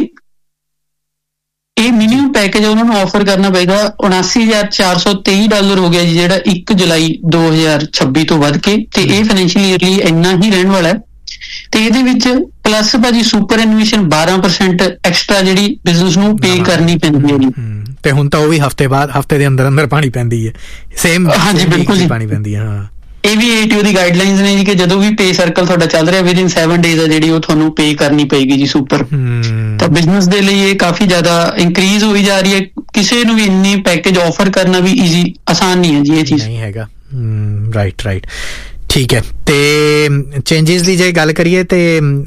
ਇਹ ਮਿਨੀਮਮ ਪੈਕੇਜ ਉਹਨਾਂ ਨੂੰ ਆਫਰ ਕਰਨਾ ਪਏਗਾ। ਉਨਾਸੀ ਹਜ਼ਾਰ ਚਾਰ ਸੌ ਤੇਈ ਡਾਲਰ ਹੋ ਗਿਆ ਜੀ, ਜਿਹੜਾ ਇੱਕ ਜੁਲਾਈ ਦੋ ਹਜ਼ਾਰ ਛੱਬੀ ਤੋਂ ਵੱਧ ਕੇ, ਤੇ ਇਹ ਫਾਈਨੈਂਸ਼ੀਅਲ ਈਅਰ ਲਈ ਇੰਨਾ ਹੀ ਰਹਿਣ ਵਾਲਾ ਹੈ। ਤੇ ਇਹਦੇ ਵਿੱਚ ਪਲੱਸ ਭਾਜੀ ਸੁਪਰ ਐਨੂਏਸ਼ਨ ਬਾਰਾਂ ਪਰਸੈਂਟ ਐਕਸਟਰਾ ਜਿਹੜੀ ਬਿਜ਼ਨਸ ਨੂੰ ਪੇ ਕਰਨੀ ਪੈਂਦੀ ਹੈ ਜੀ। ਤੇ ਹੁਣ ਤਾਂ ਉਹ ਵੀ ਹਫਤੇ ਬਾਅਦ ਹਫਤੇ ਦੇ ਅੰਦਰ ਅੰਦਰ ਪਾਣੀ ਪੈਂਦੀ ਹੈ ਸੇਮ। ਹਾਂਜੀ ਬਿਲਕੁਲ ਜੀ, ਪਾਣੀ ਪੈਂਦੀ ਹੈ। ਹਾਂ, ਇਹ ਵੀ ਏਟੀਓ ਦੀ ਗਾਈਡਲਾਈਨਸ ਨੇ ਜੀ ਕਿ ਜਦੋਂ ਵੀ ਪੇ ਸਰਕਲ ਤੁਹਾਡਾ ਚੱਲ ਰਿਹਾ ਵਿਦਿਨ ਸੈਵਨ ਡੇਜ਼ ਆ ਜਿਹੜੀ ਉਹ ਤੁਹਾਨੂੰ ਪੇ ਕਰਨੀ ਪਏਗੀ ਜੀ ਸੁਪਰ। ਤਾਂ ਬਿਜ਼ਨਸ ਦੇ ਲਈ ਇਹ ਕਾਫੀ ਜ਼ਿਆਦਾ ਇੰਕਰੀਜ਼ ਹੋਈ ਜਾ ਰਹੀ ਹੈ। ਕਿਸੇ ਨੂੰ ਵੀ ਇੰਨੀ ਪੈਕੇਜ ਆਫਰ ਕਰਨਾ ਵੀ ਈਜ਼ੀ ਆਸਾਨ ਨਹੀਂ ਹੈ ਜੀ, ਇਹ ਚੀਜ਼ ਨਹੀਂ ਹੈਗਾ। ਰਾਈਟ ਰਾਈਟ ਠੀਕ ਹੈ। ਤੇ ਚੇਂਜਿਸ ਦੀ ਜੇ ਗੱਲ ਕਰੀਏ ਤੇ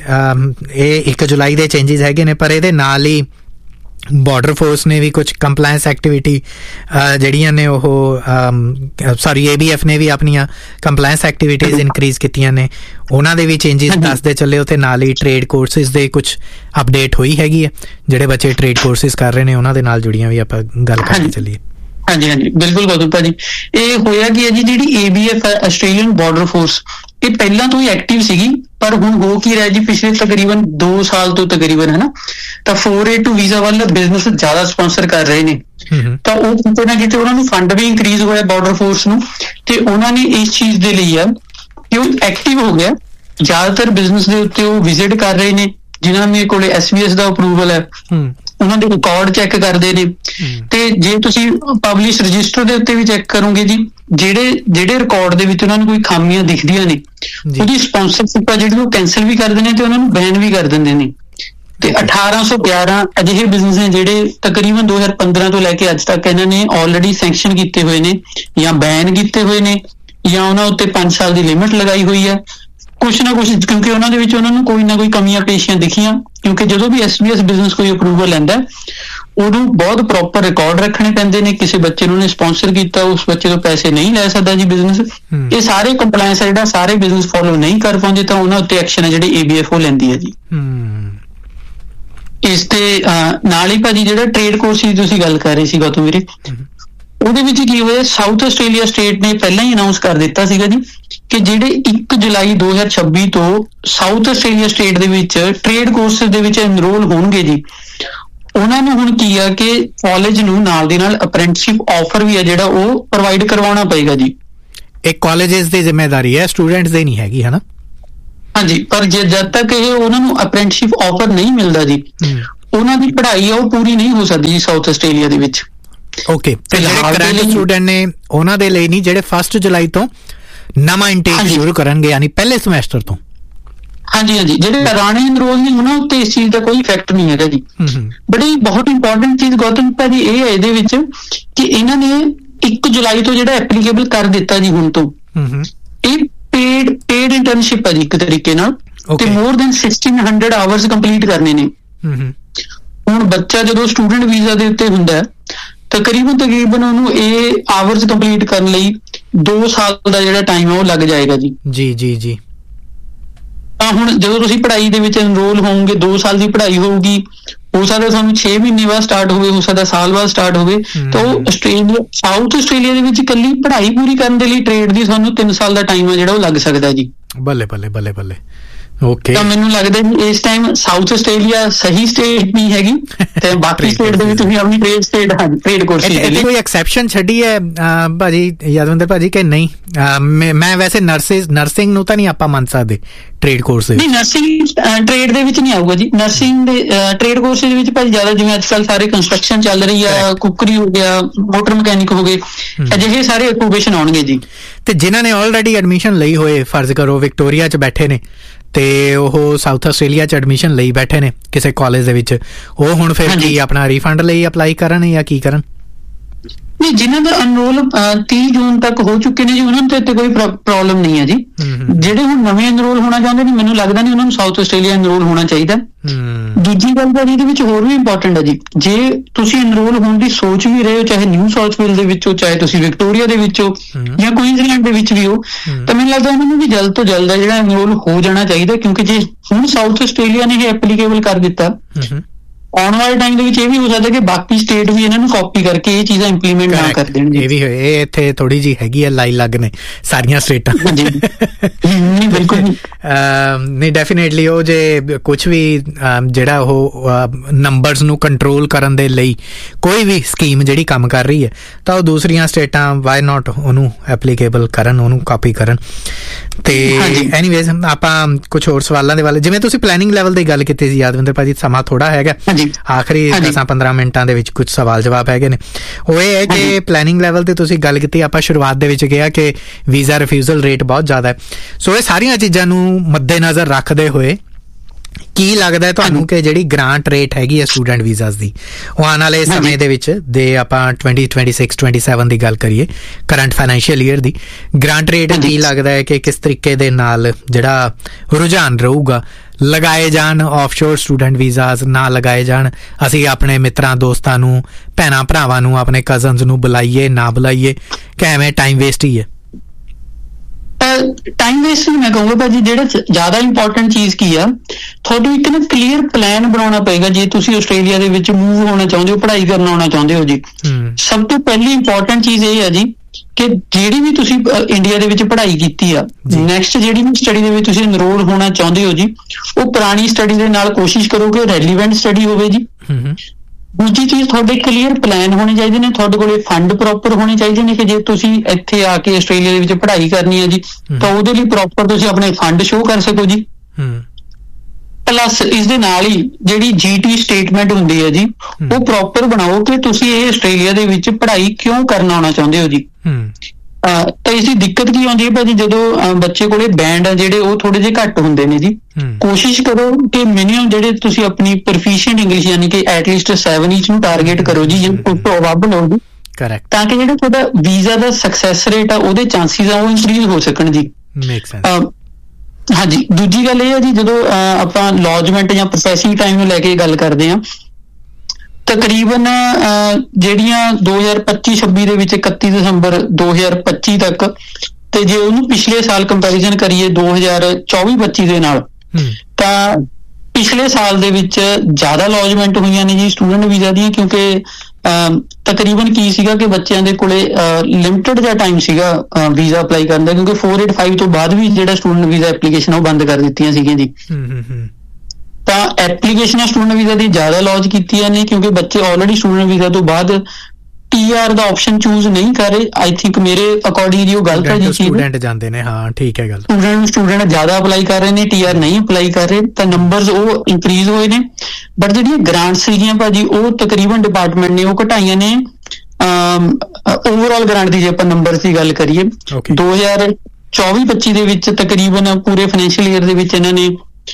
ਇਹ ਇੱਕ ਜੁਲਾਈ ਦੇ ਚੇਂਜਿਸ ਹੈਗੇ ਨੇ, ਪਰ ਇਹਦੇ ਨਾਲ ਹੀ ਬਾਰਡਰ ਫੋਰਸ ਨੇ ਵੀ ਕੁਝ ਕੰਪਲਾਇੰਸ ਐਕਟੀਵਿਟੀ ਜਿਹੜੀਆਂ ਨੇ ਉਹ ਸੌਰੀ ਏ ਬੀ ਐਫ ਨੇ ਵੀ ਆਪਣੀਆਂ ਕੰਪਲਾਇੰਸ ਐਕਟੀਵਿਟੀਜ਼ ਇਨਕਰੀਜ਼ ਕੀਤੀਆਂ ਨੇ, ਉਹਨਾਂ ਦੇ ਵੀ ਚੇਂਜਿਸ ਦੱਸਦੇ ਚੱਲੇ ਹੋ। ਤੇ ਨਾਲ ਹੀ ਟ੍ਰੇਡ ਕੋਰਸਿਸ ਦੇ ਕੁਝ ਅਪਡੇਟ ਹੋਈ ਹੈਗੀ ਹੈ, ਜਿਹੜੇ ਬੱਚੇ ਟ੍ਰੇਡ ਕੋਰਸਿਸ ਕਰ ਰਹੇ ਨੇ ਉਹਨਾਂ ਦੇ ਨਾਲ ਜੁੜੀਆਂ ਵੀ ਆਪਾਂ ਗੱਲ ਕਰਕੇ ਚੱਲੀਏ। ਹਾਂਜੀ ਹਾਂਜੀ ਬਿਲਕੁਲ ਗੌਤਮ ਭਾਜੀ, ਇਹ ਹੋਇਆ ਕੀ ਹੈ ਜੀ, ਜਿਹੜੀ A B F Australian border force ਇਹ ਪਹਿਲਾਂ ਤੋਂ ਹੀ ਐਕਟਿਵ ਸੀਗੀ, ਪਰ ਹੁਣ ਹੋ ਕੀ ਰਿਹਾ ਜੀ, ਪਿਛਲੇ ਤਕਰੀਬਨ ਦੋ ਸਾਲ ਤੋਂ ਤਕਰੀਬਨ ਹੈ ਨਾ, ਤਾਂ ਫੋਰ ਏ ਟੂ ਵੀਜ਼ਾ ਵੱਲ ਬਿਜ਼ਨਸ ਜ਼ਿਆਦਾ ਸਪਾਂਸਰ ਕਰ ਰਹੇ ਨੇ। ਤਾਂ ਉਹ ਕਿਤੇ ਨਾ ਕਿਤੇ ਉਹਨਾਂ ਨੂੰ ਫੰਡ ਵੀ ਇੰਕਰੀਜ਼ ਹੋਇਆ ਬਾਰਡਰ ਫੋਰਸ ਨੂੰ, ਤੇ ਉਹਨਾਂ ਨੇ ਇਸ ਚੀਜ਼ ਦੇ ਲਈ ਆ ਕਿ ਉਹ ਐਕਟਿਵ ਹੋ ਗਿਆ। ਜ਼ਿਆਦਾਤਰ ਬਿਜ਼ਨਸ ਦੇ ਉੱਤੇ ਉਹ ਵਿਜ਼ਿਟ ਕਰ ਰਹੇ ਨੇ, ਜਿਨ੍ਹਾਂ ਦੇ ਕੋਲ ਐਸ ਬੀ ਐਸ ਦਾ ਅਪਰੂਵਲ ਹੈ, ਉਹਨਾਂ ਦੇ ਰਿਕਾਰਡ ਚੈੱਕ ਕਰਦੇ ਨੇ। ਤੇ ਜੇ ਤੁਸੀਂ ਪਬਲਿਸ਼ ਰਜਿਸਟਰ ਦੇ ਉੱਤੇ ਵੀ ਚੈੱਕ ਕਰੋਗੇ ਜੀ, ਜਿਹੜੇ ਜਿਹੜੇ ਰਿਕਾਰਡ ਦੇ ਵਿੱਚ ਉਹਨਾਂ ਨੂੰ ਕੋਈ ਖਾਮੀਆਂ ਦਿਖਦੀਆਂ ਨੇ, ਉਹਦੀ ਸਪਾਂਸਰਸ਼ਿਪ ਆ ਜਿਹੜੀ ਉਹ ਕੈਂਸਲ ਵੀ ਕਰਦੇ ਨੇ ਤੇ ਉਹਨਾਂ ਨੂੰ ਬੈਨ ਵੀ ਕਰ ਦਿੰਦੇ ਨੇ। ਤੇ ਅਠਾਰਾਂ ਸੌ ਗਿਆਰਾਂ ਅਜਿਹੇ ਬਿਜ਼ਨਸ ਨੇ ਜਿਹੜੇ ਤਕਰੀਬਨ ਦੋ ਹਜ਼ਾਰ ਪੰਦਰਾਂ ਤੋਂ ਲੈ ਕੇ ਅੱਜ ਤੱਕ ਇਹਨਾਂ ਨੇ ਆਲਰੇਡੀ ਸੈਂਕਸ਼ਨ ਕੀਤੇ ਹੋਏ ਨੇ, ਜਾਂ ਬੈਨ ਕੀਤੇ ਹੋਏ ਨੇ, ਜਾਂ ਉਹਨਾਂ ਉੱਤੇ ਪੰਜ ਸਾਲ ਦੀ ਲਿਮਿਟ ਲਗਾਈ ਹੋਈ ਹੈ ਕੁਛ ਨਾ ਕੁਛ, ਕਿਉਂਕਿ ਉਹਨਾਂ ਦੇ ਵਿੱਚ ਉਹਨਾਂ ਨੂੰ ਕੋਈ ਨਾ ਕੋਈ ਕਮੀਆਂ ਪੇਸ਼ੀਆਂ ਦਿਖੀਆਂ। ਕਿਉਂਕਿ ਜਦੋਂ ਵੀ ਐਸ ਬੀ ਐਸ ਬਿਜ਼ਨਸ ਕੋਈ ਅਪਰੂਵਲ ਲੈਂਦਾ ਉਹਨੂੰ ਬਹੁਤ ਪ੍ਰੋਪਰ ਰਿਕਾਰਡ ਰੱਖਣੇ ਪੈਂਦੇ ਨੇ। ਕਿਸੇ ਬੱਚੇ ਨੂੰ ਉਹਨੇ ਸਪਾਂਸਰ ਕੀਤਾ, ਉਸ ਬੱਚੇ ਤੋਂ ਪੈਸੇ ਨਹੀਂ ਲੈ ਸਕਦਾ ਜੀ ਬਿਜ਼ਨਸ। ਇਹ ਸਾਰੇ ਕੰਪਲਾਇੰਸ ਹੈ ਜਿਹੜਾ ਸਾਰੇ ਬਿਜ਼ਨਸ ਫੋਲੋ ਨਹੀਂ ਕਰ ਪਾਉਂਦੇ, ਤਾਂ ਉਹਨਾਂ ਉੱਤੇ ਐਕਸ਼ਨ ਹੈ ਜਿਹੜੀ ਏ ਬੀ ਐਫ ਉਹ ਲੈਂਦੀ ਹੈ ਜੀ। ਇਸ ਤੇ ਨਾਲ ਹੀ ਭਾਜੀ ਜਿਹੜਾ ਟ੍ਰੇਡ ਕੋਰਸ ਦੀ ਤੁਸੀਂ ਗੱਲ ਕਰ ਰਹੇ ਸੀ ਗੌਤਮ ਵੀਰੇ, ਉਹਦੇ ਵਿੱਚ ਕੀ ਹੋਇਆ, ਸਾਊਥ ਆਸਟ੍ਰੇਲੀਆ ਸਟੇਟ ਨੇ ਪਹਿਲਾਂ ਹੀ ਅਨਾਉਂਸ ਕਰ ਦਿੱਤਾ ਸੀਗਾ ਜੀ ਕਿ ਜਿਹੜੇ ਇੱਕ ਜੁਲਾਈ ਦੋ ਹਜ਼ਾਰ ਛੱਬੀ ਤੋਂ ਸਾਊਥ ਆਸਟ੍ਰੇਲੀਆ ਸਟੇਟ ਦੇ ਵਿੱਚ ਟ੍ਰੇਡ ਕੋਰਸਿਸ ਦੇ ਵਿੱਚ ਐਨਰੋਲ ਹੋਣਗੇ ਜੀ, ਉਹਨਾਂ ਨੂੰ ਹੁਣ ਕੀ ਆ ਕਿ ਕਾਲਜ ਨੂੰ ਨਾਲ ਦੀ ਨਾਲ ਅਪ੍ਰੈਂਟਿਸਸ਼ਿਪ ਆਫਰ ਵੀ ਆ ਜਿਹੜਾ ਉਹ ਪ੍ਰੋਵਾਈਡ ਕਰਵਾਉਣਾ ਪਏਗਾ ਜੀ। ਇਹ ਕਾਲਜਸ ਦੀ ਜ਼ਿੰਮੇਵਾਰੀ ਹੈ, ਸਟੂਡੈਂਟਸ ਦੀ ਨਹੀਂ ਹੈਗੀ, ਹੈ ਨਾ? ਹਾਂਜੀ, ਪਰ ਜੇ ਜਦ ਤੱਕ ਇਹ ਉਹਨਾਂ ਨੂੰ ਅਪ੍ਰੈਂਟਿਸਸ਼ਿਪ ਆਫਰ ਨਹੀਂ ਮਿਲਦਾ ਜੀ, ਉਹਨਾਂ ਦੀ ਪੜ੍ਹਾਈ ਆ ਉਹ ਪੂਰੀ ਨਹੀਂ ਹੋ ਸਕਦੀ ਜੀ ਸਾਊਥ ਆਸਟ੍ਰੇਲੀਆ ਦੇ ਵਿੱਚ। ਓਕੇ, ਤੇ ਜਿਹੜੇ ਕਰੰਟ ਸਟੂਡੈਂਟ ਨੇ ਉਹਨਾਂ ਦੇ ਲਈ ਨਹੀਂ, ਜਿਹੜੇ ਫਸਟ ਜੁਲਾਈ ਤੋਂ ਨਵਾਂ ਇਨਟੇਕ ਸ਼ੁਰੂ ਕਰਨਗੇ ਯਾਨੀ ਪਹਿਲੇ ਸਮੈਸਟਰ ਤੋਂ। ਹਾਂਜੀ ਹਾਂਜੀ, ਜਿਹੜੇ ਪੁਰਾਣੇ ਐਨਰੋਲ ਨੇ ਉਹਨਾਂ ਉੱਤੇ ਇਸ ਚੀਜ਼ ਦਾ ਕੋਈ ਇਫੈਕਟ ਨਹੀਂ ਹੈਗਾ ਜੀ। ਬੜੀ ਬਹੁਤ ਇੰਪੋਰਟੈਂਟ ਚੀਜ਼ ਗੌਤਮ ਭਾਜੀ ਇਹ ਹੈ ਇਹਦੇ ਵਿੱਚ ਕਿ ਇਹਨਾਂ ਨੇ ਇੱਕ ਜੁਲਾਈ ਤੋਂ ਜਿਹੜਾ ਐਪਲੀਕੇਬਲ ਕਰ ਦਿੱਤਾ ਜੀ ਹੁਣ ਤੋਂ, ਇਹ ਪੇਡ ਪੇਡ ਇੰਟਰਨਸ਼ਿਪ ਹੈ ਜੀ ਇੱਕ ਤਰੀਕੇ ਨਾਲ, ਤੇ more than sixteen hundred hours complete ਕਰਨੇ ਨੇ। ਹੁਣ ਬੱਚਾ ਜਦੋਂ ਸਟੂਡੈਂਟ ਵੀਜ਼ਾ ਦੇ ਉੱਤੇ ਹੁੰਦਾ ਤਕਰੀਬਨ ਤਕਰੀਬਨ ਉਹਨੂੰ ਇਹ ਆਵਰਸ ਕੰਪਲੀਟ ਕਰਨ ਲਈ ਦੋ ਸਾਲ ਦਾ ਜਿਹੜਾ ਟਾਈਮ ਹੈ ਉਹ ਲੱਗ ਜਾਏਗਾ ਜੀ। ਜੀ ਜੀ ਜੀ ਤਾਂ ਹੁਣ ਜਦੋਂ ਤੁਸੀਂ ਪੜ੍ਹਾਈ ਦੇ ਵਿੱਚ ਐਨਰੋਲ ਹੋਵੋਗੇ, ਦੋ ਸਾਲ ਦੀ ਪੜ੍ਹਾਈ ਹੋਊਗੀ, ਹੋ ਸਕਦਾ ਤੁਹਾਨੂੰ ਛੇ ਮਹੀਨੇ ਬਾਅਦ ਸਟਾਰਟ ਹੋਵੇ, ਹੋ ਸਕਦਾ ਸਾਲ ਬਾਅਦ ਸਟਾਰਟ ਹੋਵੇ, ਤਾਂ ਉਹ ਆਸਟ੍ਰੇਲੀਆ ਸਾਊਥ ਆਸਟ੍ਰੇਲੀਆ ਦੇ ਵਿੱਚ ਇਕੱਲੀ ਪੜ੍ਹਾਈ ਪੂਰੀ ਕਰਨ ਦੇ ਲਈ ਟ੍ਰੇਡ ਦੀ ਤੁਹਾਨੂੰ ਤਿੰਨ ਸਾਲ ਦਾ ਟਾਈਮ ਹੈ ਜਿਹੜਾ ਉਹ ਲੱਗ ਸਕਦਾ ਜੀ। ਬੱਲੇ ਬੱਲੇ ਬੱਲੇ ਬੱਲੇ। ਓਕੇ, ਤਾਂ ਮੈਨੂੰ ਲੱਗਦਾ ਜੀ ਇਸ ਟਾਈਮ ਸਾਊਥ ਆਸਟ੍ਰੇਲੀਆ ਸਹੀ ਸਟੇਟ ਨਹੀਂ ਹੈਗੀ, ਤੇ ਬਾਕੀ ਸਟੇਟ ਦੇ ਵਿੱਚ ਤੁਸੀਂ ਆਪਣੀ ਟ੍ਰੇਡ ਸਟੇਟ ਹਾਂਜੀ ਟ੍ਰੇਡ ਕੋਰਸ ਦੇ ਲਈ ਕੋਈ ਐਕਸੈਪਸ਼ਨ ਛੱਡੀ ਹੈ ਭਾਜੀ ਯਾਦਵਿੰਦਰ ਭਾਜੀ ਕਿ ਨਹੀਂ? ਮੈਂ ਵੈਸੇ ਨਰਸਿਸ ਨਰਸਿੰਗ ਨੂੰ ਤਾਂ ਨਹੀਂ ਆਪਾਂ ਮੰਨ ਸਕਦੇ ਟ੍ਰੇਡ ਕੋਰਸ ਦੇ ਵਿੱਚ। ਨਹੀਂ, ਨਰਸਿੰਗ ਟ੍ਰੇਡ ਦੇ ਵਿੱਚ ਨਹੀਂ ਆਊਗਾ ਜੀ। ਨਰਸਿੰਗ ਦੇ ਟ੍ਰੇਡ ਕੋਰਸ ਦੇ ਵਿੱਚ ਭਾਜੀ ਜ਼ਿਆਦਾ ਜਿਵੇਂ ਅੱਜ ਕੱਲ੍ਹ ਸਾਰੇ ਕੰਸਟਰਕਸ਼ਨ ਚੱਲ ਰਹੀ ਆ, ਕੁੱਕਰੀ ਹੋ ਗਿਆ, ਮੋਟਰ ਮਕੈਨਿਕ ਹੋ ਗਏ, ਅਜਿਹੇ ਸਾਰੇ ਓਕੂਪੇਸ਼ਨ ਆਉਣਗੇ ਜੀ। ਤੇ ਜਿਨ੍ਹਾਂ ਨੇ ਆਲਰੇਡੀ ਐਡਮਿਸ਼ਨ ਲਈ ਹੋਏ, ਫਰਜ਼ ਕਰੋ ਵਿਕਟੋਰੀਆ 'ਚ ਬੈਠੇ ਨੇ ਤੇ ਉਹ ਸਾਊਥ ਆਸਟ੍ਰੇਲੀਆ 'ਚ ਐਡਮਿਸ਼ਨ ਲਈ ਬੈਠੇ ਨੇ ਕਿਸੇ ਕਾਲਜ ਦੇ ਵਿੱਚ, ਉਹ ਹੁਣ ਫਿਰ ਕੀ ਆਪਣਾ ਰੀਫੰਡ ਲਈ ਅਪਲਾਈ ਕਰਨ ਜਾਂ ਕੀ ਕਰਨ? ਨਹੀਂ, ਜਿਨ੍ਹਾਂ ਦਾ ਅਨਰੋਲ ਤੀਹ ਜੂਨ ਤੱਕ ਹੋ ਚੁੱਕੇ ਨੇ ਜੀ, ਉਹਨਾਂ ਨੂੰ ਤੇ ਕੋਈ ਪ੍ਰੋਬਲਮ ਨਹੀਂ ਹੈ ਜੀ। ਜਿਹੜੇ ਹੁਣ ਨਵੇਂ ਅਨਰੋਲ ਹੋਣਾ ਚਾਹੁੰਦੇ ਨੇ, ਮੈਨੂੰ ਲੱਗਦਾ ਨਹੀਂ ਉਹਨਾਂ ਨੂੰ ਸਾਊਥ ਆਸਟ੍ਰੇਲੀਆ ਅਨਰੋਲ ਹੋਣਾ ਚਾਹੀਦਾ। ਦੂਜੀ ਗੱਲ ਤਾਂ ਇਹਦੇ ਵਿੱਚ ਹੋਰ ਵੀ ਇੰਪੋਰਟੈਂਟ ਹੈ ਜੀ, ਜੇ ਤੁਸੀਂ ਅਨਰੋਲ ਹੋਣ ਦੀ ਸੋਚ ਵੀ ਰਹੇ ਹੋ, ਚਾਹੇ ਨਿਊ ਸਾਊਥ ਵੇਲ ਦੇ ਵਿੱਚ ਹੋ, ਚਾਹੇ ਤੁਸੀਂ ਵਿਕਟੋਰੀਆ ਦੇ ਵਿੱਚ ਹੋ ਜਾਂ ਕੁਈਨਜ਼ਲੈਂਡ ਦੇ ਵਿੱਚ ਵੀ ਹੋ, ਤਾਂ ਮੈਨੂੰ ਲੱਗਦਾ ਉਹਨਾਂ ਨੂੰ ਵੀ ਜਲਦ ਤੋਂ ਜਲਦ ਜਿਹੜਾ ਅਨਰੋਲ ਹੋ ਜਾਣਾ ਚਾਹੀਦਾ। ਕਿਉਂਕਿ ਜੇ ਹੁਣ ਸਾਊਥ ਆਸਟ੍ਰੇਲੀਆ ਨੇ ਇਹ ਐਪਲੀਕੇਬਲ ਕਰ ਦਿੱਤਾ ਆਉਣ ਵਾਲੇ ਟਾਈਮ ਦੇ ਵਿੱਚ ਇਹ ਵੀ ਹੋ ਸਕਦਾ ਕਿ ਬਾਕੀ ਸਟੇਟ ਵੀ ਇਹਨਾਂ ਨੂੰ ਕਾਪੀ ਕਰਕੇ ਇਹ ਚੀਜ਼ਾਂ ਇੰਪਲੀਮੈਂਟ ਨਾ ਕਰ ਦੇਣ। ਇਹ ਵੀ ਹੋਏ, ਇਹ ਇੱਥੇ ਥੋੜੀ ਜਿਹੀ ਹੈਗੀ ਆ ਲਾਈ ਲੱਗ ਨੇ ਸਾਰੀਆਂ ਸਟੇਟਾਂ। ਨਹੀਂ ਬਿਲਕੁਲ ਨਹੀਂ, ਡੈਫੀਨੇਟਲੀ ਉਹ ਜੇ ਕੁਛ ਵੀ ਜਿਹੜਾ ਉਹ ਨੰਬਰਸ ਨੂੰ ਕੰਟਰੋਲ ਕਰਨ ਦੇ ਲਈ ਕੋਈ ਵੀ ਸਕੀਮ ਜਿਹੜੀ ਕੰਮ ਕਰ ਰਹੀ ਹੈ ਤਾਂ ਉਹ ਦੂਸਰੀਆਂ ਸਟੇਟਾਂ ਵਾਈ ਨਾਟ ਉਹਨੂੰ ਐਪਲੀਕੇਬਲ ਕਰਨ, ਉਹਨੂੰ ਕਾਪੀ ਕਰਨ। ਤੇ ਐਨੀਵੇਜ਼ ਆਪਾਂ ਕੁਛ ਹੋਰ ਸਵਾਲਾਂ ਦੇ ਵੱਲ, ਜਿਵੇਂ ਤੁਸੀਂ ਪਲੈਨਿੰਗ ਲੈਵਲ ਦੀ ਗੱਲ ਕੀਤੀ ਸੀ ਯਾਦਵਿੰਦਰ ਭਾਜੀ, ਸਮਾਂ ਥੋੜਾ ਹੈਗਾ, ਆਖਰੀ ਦਸਾਂ ਪੰਦਰਾਂ ਮਿੰਟਾਂ ਦੇ ਵਿੱਚ ਕੁਝ ਸਵਾਲ ਜਵਾਬ ਹੈਗੇ ਨੇ। ਉਹ ਇਹ ਹੈ ਕਿ ਪਲੈਨਿੰਗ ਲੈਵਲ ਤੇ ਤੁਸੀਂ ਗੱਲ ਕੀਤੀ, ਆਪਾਂ ਸ਼ੁਰੂਆਤ ਦੇ ਵਿੱਚ ਕਿਹਾ ਕਿ ਵੀਜ਼ਾ ਰਿਫਿਊਜ਼ਲ ਰੇਟ ਬਹੁਤ ਜ਼ਿਆਦਾ ਹੈ। ਸੋ ਇਹ ਸਾਰੀਆਂ ਚੀਜ਼ਾਂ ਨੂੰ ਮੱਦੇਨਜ਼ਰ ਰੱਖਦੇ ਹੋਏ ਕੀ ਲੱਗਦਾ ਹੈ ਤੁਹਾਨੂੰ ਕਿ ਜਿਹੜੀ ਗ੍ਰਾਂਟ ਰੇਟ ਹੈਗੀ ਹੈ ਸਟੂਡੈਂਟ ਵੀਜ਼ਾਸ ਦੀ, ਉਹ ਆਉਣ ਵਾਲੇ ਸਮੇਂ ਦੇ ਵਿੱਚ ਦੇ ਆਪਾਂ twenty twenty six twenty seven ਦੀ ਗੱਲ ਕਰੀਏ, ਕਰੰਟ ਫਾਈਨੈਂਸ਼ੀਅਲ ਈਅਰ ਦੀ ਗ੍ਰਾਂਟ ਰੇਟ ਕੀ ਲੱਗਦਾ ਹੈ ਕਿ ਕਿਸ ਤਰੀਕੇ ਦੇ ਨਾਲ ਜਿਹੜਾ ਰੁਝਾਨ ਰਹੂਗਾ, ਲਗਾਏ ਜਾਣ ਆਫਸ਼ੋਰ ਸਟੂਡੈਂਟ ਵੀਜ਼ਾਸ, ਨਾ ਲਗਾਏ ਜਾਣ, ਅਸੀਂ ਆਪਣੇ ਮਿੱਤਰਾਂ ਦੋਸਤਾਂ ਨੂੰ, ਭੈਣਾਂ ਭਰਾਵਾਂ ਨੂੰ, ਆਪਣੇ ਕਜ਼ਨਸ ਨੂੰ ਬੁਲਾਈਏ ਨਾ ਬੁਲਾਈਏ, ਕਿ ਐਵੇਂ ਟਾਈਮ ਵੇਸਟ ਹੀ ਹੈ? ਟਾਈਮ ਵੇਸਟ ਮੈਂ ਕਹੂੰਗਾ ਭਾਜੀ, ਜਿਹੜਾ ਜ਼ਿਆਦਾ ਇੰਪੋਰਟੈਂਟ ਚੀਜ਼ ਕੀ ਆ, ਤੁਹਾਨੂੰ ਇੱਕ ਨਾ ਕਲੀਅਰ ਪਲਾਨ ਬਣਾਉਣਾ ਪਏਗਾ ਜੇ ਤੁਸੀਂ ਆਸਟ੍ਰੇਲੀਆ ਦੇ ਵਿੱਚ ਮੂਵ ਹੋਣਾ ਚਾਹੁੰਦੇ ਹੋ, ਪੜ੍ਹਾਈ ਕਰਨ ਆਉਣਾ ਚਾਹੁੰਦੇ ਹੋ ਜੀ। ਸਭ ਤੋਂ ਪਹਿਲੀ ਇੰਪੋਰਟੈਂਟ ਚੀਜ਼ ਇਹ ਹੈ ਜੀ ਕਿ ਜਿਹੜੀ ਵੀ ਤੁਸੀਂ ਇੰਡੀਆ ਦੇ ਵਿੱਚ ਪੜ੍ਹਾਈ ਕੀਤੀ ਆ, ਨੈਕਸਟ ਜਿਹੜੀ ਵੀ ਸਟੱਡੀ ਦੇ ਵਿੱਚ ਤੁਸੀਂ ਇਨਰੋਲ ਹੋਣਾ ਚਾਹੁੰਦੇ ਹੋ ਜੀ, ਉਹ ਪੁਰਾਣੀ ਸਟੱਡੀ ਦੇ ਨਾਲ ਕੋਸ਼ਿਸ਼ ਕਰੋ ਕਿ ਰੈਲੀਵੈਂਟ ਸਟੱਡੀ ਹੋਵੇ ਜੀ। ਦੂਜੀ ਚੀਜ਼, ਤੁਹਾਡੇ ਕਲੀਅਰ ਪਲਾਨ ਹੋਣੇ ਚਾਹੀਦੇ ਨੇ, ਤੁਹਾਡੇ ਕੋਲੇ ਫੰਡ ਪ੍ਰੋਪਰ ਹੋਣੇ ਚਾਹੀਦੇ ਨੇ ਕਿ ਜੇ ਤੁਸੀਂ ਇੱਥੇ ਆ ਕੇ ਆਸਟ੍ਰੇਲੀਆ ਦੇ ਵਿੱਚ ਪੜ੍ਹਾਈ ਕਰਨੀ ਹੈ ਜੀ ਤਾਂ ਉਹਦੇ ਲਈ ਪ੍ਰੋਪਰ ਤੁਸੀਂ ਆਪਣੇ ਫੰਡ ਸ਼ੋਅ ਕਰ ਸਕੋ ਜੀ। ਪਲੱਸ ਇਸ ਦੇ ਨਾਲ ਹੀ ਜਿਹੜੀ ਜੀ ਟੀ ਸਟੇਟਮੈਂਟ ਹੁੰਦੀ ਹੈ ਜੀ, ਉਹ ਪ੍ਰੋਪਰ ਬਣਾਓ ਕਿ ਤੁਸੀਂ ਇਹ ਆਸਟ੍ਰੇਲੀਆ ਦੇ ਵਿੱਚ ਪੜ੍ਹਾਈ ਕਿਉਂ ਕਰਨ ਆਉਣਾ ਚਾਹੁੰਦੇ ਹੋ ਜੀ। ਤਾਂ ਇਸ ਦੀ ਦਿੱਕਤ ਕੀ ਆਉਂਦੀ ਹੈ ਭਾਜੀ, ਜਦੋਂ ਬੱਚੇ ਕੋਲੇ ਬੈਂਡ ਆ ਜਿਹੜੇ ਉਹ ਥੋੜੇ ਜਿਹੇ ਘੱਟ ਹੁੰਦੇ ਨੇ ਜੀ, ਕੋਸ਼ਿਸ਼ ਕਰੋ ਕਿ ਮਿਨੀਮਮ ਜਿਹੜੇ ਤੁਸੀਂ ਆਪਣੀ ਪ੍ਰੋਫੀਸ਼ੀਐਂਟ ਇੰਗਲਿਸ਼ ਯਾਨੀ ਕਿ ਐਟਲੀਸਟ ਸੈਵਨ ਇੰਚ ਨੂੰ ਟਾਰਗੇਟ ਕਰੋ ਜੀ, ਜੇ ਉਸ ਤੋਂ ਵੱਧ ਲਓ ਜੀ, ਤਾਂ ਕਿ ਜਿਹੜਾ ਤੁਹਾਡਾ ਵੀਜ਼ਾ ਦਾ ਸਕਸੈਸ ਰੇਟ ਆ, ਉਹਦੇ ਚਾਂਸਿਸ ਆ ਉਹ ਇਨਕਰੀਜ਼ ਹੋ ਸਕਣ ਜੀ। ਹਾਂਜੀ, ਦੂਜੀ ਗੱਲ ਇਹ ਹੈ ਜੀ, ਜਦੋਂ ਆਪਾਂ ਲੌਜਮੈਂਟ ਜਾਂ ਪ੍ਰੋਸੈਸਿੰਗ ਟਾਈਮ ਨੂੰ ਲੈ ਕੇ ਗੱਲ ਕਰਦੇ ਹਾਂ, ਤਕਰੀਬਨ ਜਿਹੜੀਆਂ ਦੋ ਹਜ਼ਾਰ ਪੱਚੀ ਛੱਬੀ ਦੇ ਵਿੱਚ ਇਕੱਤੀ ਦਸੰਬਰ ਦੋ ਹਜ਼ਾਰ ਪੱਚੀ ਤੱਕ, ਤੇ ਜੇ ਉਹਨੂੰ ਪਿਛਲੇ ਸਾਲ ਕੰਪੈਰੀਜ਼ਨ ਕਰੀਏ ਦੋ ਹਜ਼ਾਰ ਚੌਵੀ ਪੱਚੀ ਦੇ ਨਾਲ, ਤਾਂ ਪਿਛਲੇ ਸਾਲ ਦੇ ਵਿੱਚ ਜ਼ਿਆਦਾ ਲੌਜਮੈਂਟ ਹੋਈਆਂ ਨੇ ਜੀ ਸਟੂਡੈਂਟ ਵੀਜ਼ਾ ਦੀਆਂ, ਕਿਉਂਕਿ ਤਕਰੀਬਨ ਕੀ ਸੀਗਾ ਕਿ ਬੱਚਿਆਂ ਦੇ ਕੋਲੇ ਲਿਮਟਿਡ ਜਿਹਾ ਟਾਈਮ ਸੀਗਾ ਵੀਜ਼ਾ ਅਪਲਾਈ ਕਰਨ ਦਾ, ਕਿਉਂਕਿ ਫੋਰ ਏਟ ਫਾਈਵ ਤੋਂ ਬਾਅਦ ਵੀ ਜਿਹੜਾ ਸਟੂਡੈਂਟ ਵੀਜ਼ਾ ਐਪਲੀਕੇਸ਼ਨ ਉਹ ਬੰਦ ਕਰ ਦਿੱਤੀਆਂ ਸੀਗੀਆਂ ਜੀ। ਤਾਂ ਐਪਲੀਕੇਸ਼ਨਾਂ ਸਟੂਡੈਂਟ ਵੀਜ਼ਾ ਦੀ ਜ਼ਿਆਦਾ ਲੌਂਚ ਕੀਤੀਆਂ ਨੇ ਕਿਉਂਕਿ ਬੱਚੇ ਆਲਰੇਡੀ ਸਟੂਡੈਂਟ ਵੀਜ਼ਾ ਤੋਂ ਬਾਅਦ ਟੀ ਆਰ ਦਾ ਆਪਸ਼ਨ ਚੂਜ਼ ਨਹੀਂ ਕਰ ਰਹੇ। ਆਈ ਥਿੰਕ ਮੇਰੇ ਅਕੋਰਡਿੰਗ ਜੀ ਉਹ ਗਲਤ ਹੈ ਜੀ, ਸਟੂਡੈਂਟ ਜਾਂਦੇ ਨੇ। ਹਾਂ ਠੀਕ ਹੈ ਗੱਲ, ਸਟੂਡੈਂਟ ਸਟੂਡੈਂਟ ਜ਼ਿਆਦਾ ਅਪਲਾਈ ਕਰ ਰਹੇ ਨੇ, ਟੀ ਆਰ ਨਹੀਂ ਅਪਲਾਈ ਕਰ ਰਹੇ, ਤਾਂ ਨੰਬਰਸ ਉਹ ਇੰਕਰੀਜ਼ ਹੋਏ ਨੇ। ਬਟ ਜਿਹੜੀਆਂ ਗ੍ਰਾਂਟਸ ਸੀਗੀਆਂ ਭਾਜੀ, ਉਹ ਤਕਰੀਬਨ ਡਿਪਾਰਟਮੈਂਟ ਨੇ ਉਹ ਘਟਾਈਆਂ ਨੇ। ਓਵਰਆਲ ਗ੍ਰਾਂਟ ਦੀ ਜੇ ਆਪਾਂ ਨੰਬਰਸ ਦੀ ਗੱਲ ਕਰੀਏ, ਦੋ ਹਜ਼ਾਰ ਚੌਵੀ ਪੱਚੀ ਦੇ ਵਿੱਚ ਤਕਰੀਬਨ ਪੂਰੇ ਫਾਈਨੈਂਸ਼ੀਅਲ ਈਅਰ ਦੇ ਵਿੱਚ ਇਹਨਾਂ ਨੇ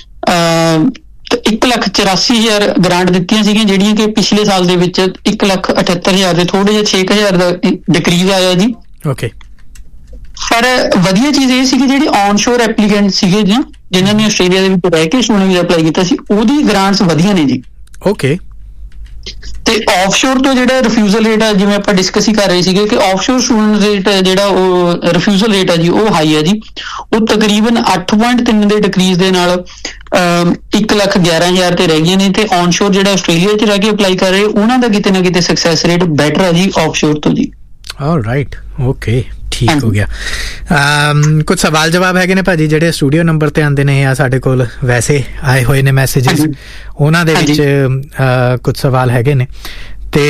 ਇੱਕ ਲੱਖ ਚੁਰਾਸੀ ਹਜ਼ਾਰ ਗ੍ਰਾਂਟ ਦਿੱਤੀਆਂ ਸੀਗੀਆਂ, ਜਿਹੜੀਆਂ ਕਿ ਪਿਛਲੇ ਸਾਲ ਦੇ ਵਿੱਚ ਇੱਕ ਲੱਖ ਅਠੱਤਰ ਹਜ਼ਾਰ ਦੇ ਥੋੜੇ ਜਿਹੇ ਛੇ ਹਜ਼ਾਰ ਦਾ ਡਿਕਰੀਜ਼ ਆਇਆ ਜੀ। ਓਕੇ, ਪਰ ਵਧੀਆ ਚੀਜ਼ ਇਹ ਸੀ ਕਿ ਜਿਹੜੀ ਔਨਸ਼ੋਰ ਐਪਲੀਕੈਂਟ ਸੀਗੇ ਜੀ, ਜਿਨ੍ਹਾਂ ਨੇ ਆਸਟ੍ਰੇਲੀਆ ਦੇ ਵਿੱਚ ਰਹਿ ਕੇ ਸਟੂਡੈਂਟ ਵੀਜ਼ਾ ਅਪਲਾਈ ਕੀਤਾ ਸੀ, ਉਹਦੀ ਗ੍ਰਾਂਟਸ ਵਧੀਆ ਨੇ ਜੀ। ਓਕੇ, ਤੇ ਆਫਸ਼ੋਰ ਤੋਂ ਜਿਹੜਾ ਰਿਫਿਊਜ਼ਲ ਰੇਟ ਆ, ਜਿਵੇਂ ਆਪਾਂ ਡਿਸਕਸ ਹੀ ਕਰ ਰਹੇ ਸੀਗੇ ਕਿ ਆਫਸ਼ੋਰ ਸਟੂਡੈਂਟ ਰੇਟ ਜਿਹੜਾ ਉਹ ਰਿਫਿਊਜ਼ਲ ਰੇਟ ਆ ਜੀ, ਉਹ ਹਾਈ ਆ ਜੀ। ਉਹ ਤਕਰੀਬਨ ਅੱਠ ਪੁਆਇੰਟ ਤਿੰਨ ਦੇ ਡਿਕਰੀਜ਼ ਦੇ ਨਾਲ ਇੱਕ ਲੱਖ ਗਿਆਰਾਂ ਹਜ਼ਾਰ ਤੇ ਰਹਿ ਗਈਆਂ ਨੇ। ਤੇ ਔਨਸ਼ੋਰ ਜਿਹੜਾ ਆਸਟ੍ਰੇਲੀਆ 'ਚ ਰਹਿ ਕੇ ਅਪਲਾਈ ਕਰ ਰਹੇ, ਉਹਨਾਂ ਦਾ ਕਿਤੇ ਨਾ ਕਿਤੇ ਸਕਸੈਸ ਰੇਟ ਬੈਟਰ ਆ ਜੀ ਆਫਸ਼ੋਰ ਤੋਂ ਜੀ। ਆਲਰਾਈਟ, ਓਕੇ, ਠੀਕ ਹੋ ਗਿਆ। ਕੁਝ ਸਵਾਲ ਜਵਾਬ ਹੈਗੇ ਨੇ ਭਾਜੀ ਜਿਹੜੇ ਸਟੂਡੀਓ ਨੰਬਰ ਤੇ ਆਉਂਦੇ ਨੇ ਜਾਂ ਸਾਡੇ ਕੋਲ ਵੈਸੇ ਆਏ ਹੋਏ ਨੇ ਮੈਸੇजेस, ਉਹਨਾਂ ਦੇ ਵਿੱਚ ਕੁਝ ਸਵਾਲ ਹੈਗੇ ਨੇ ਤੇ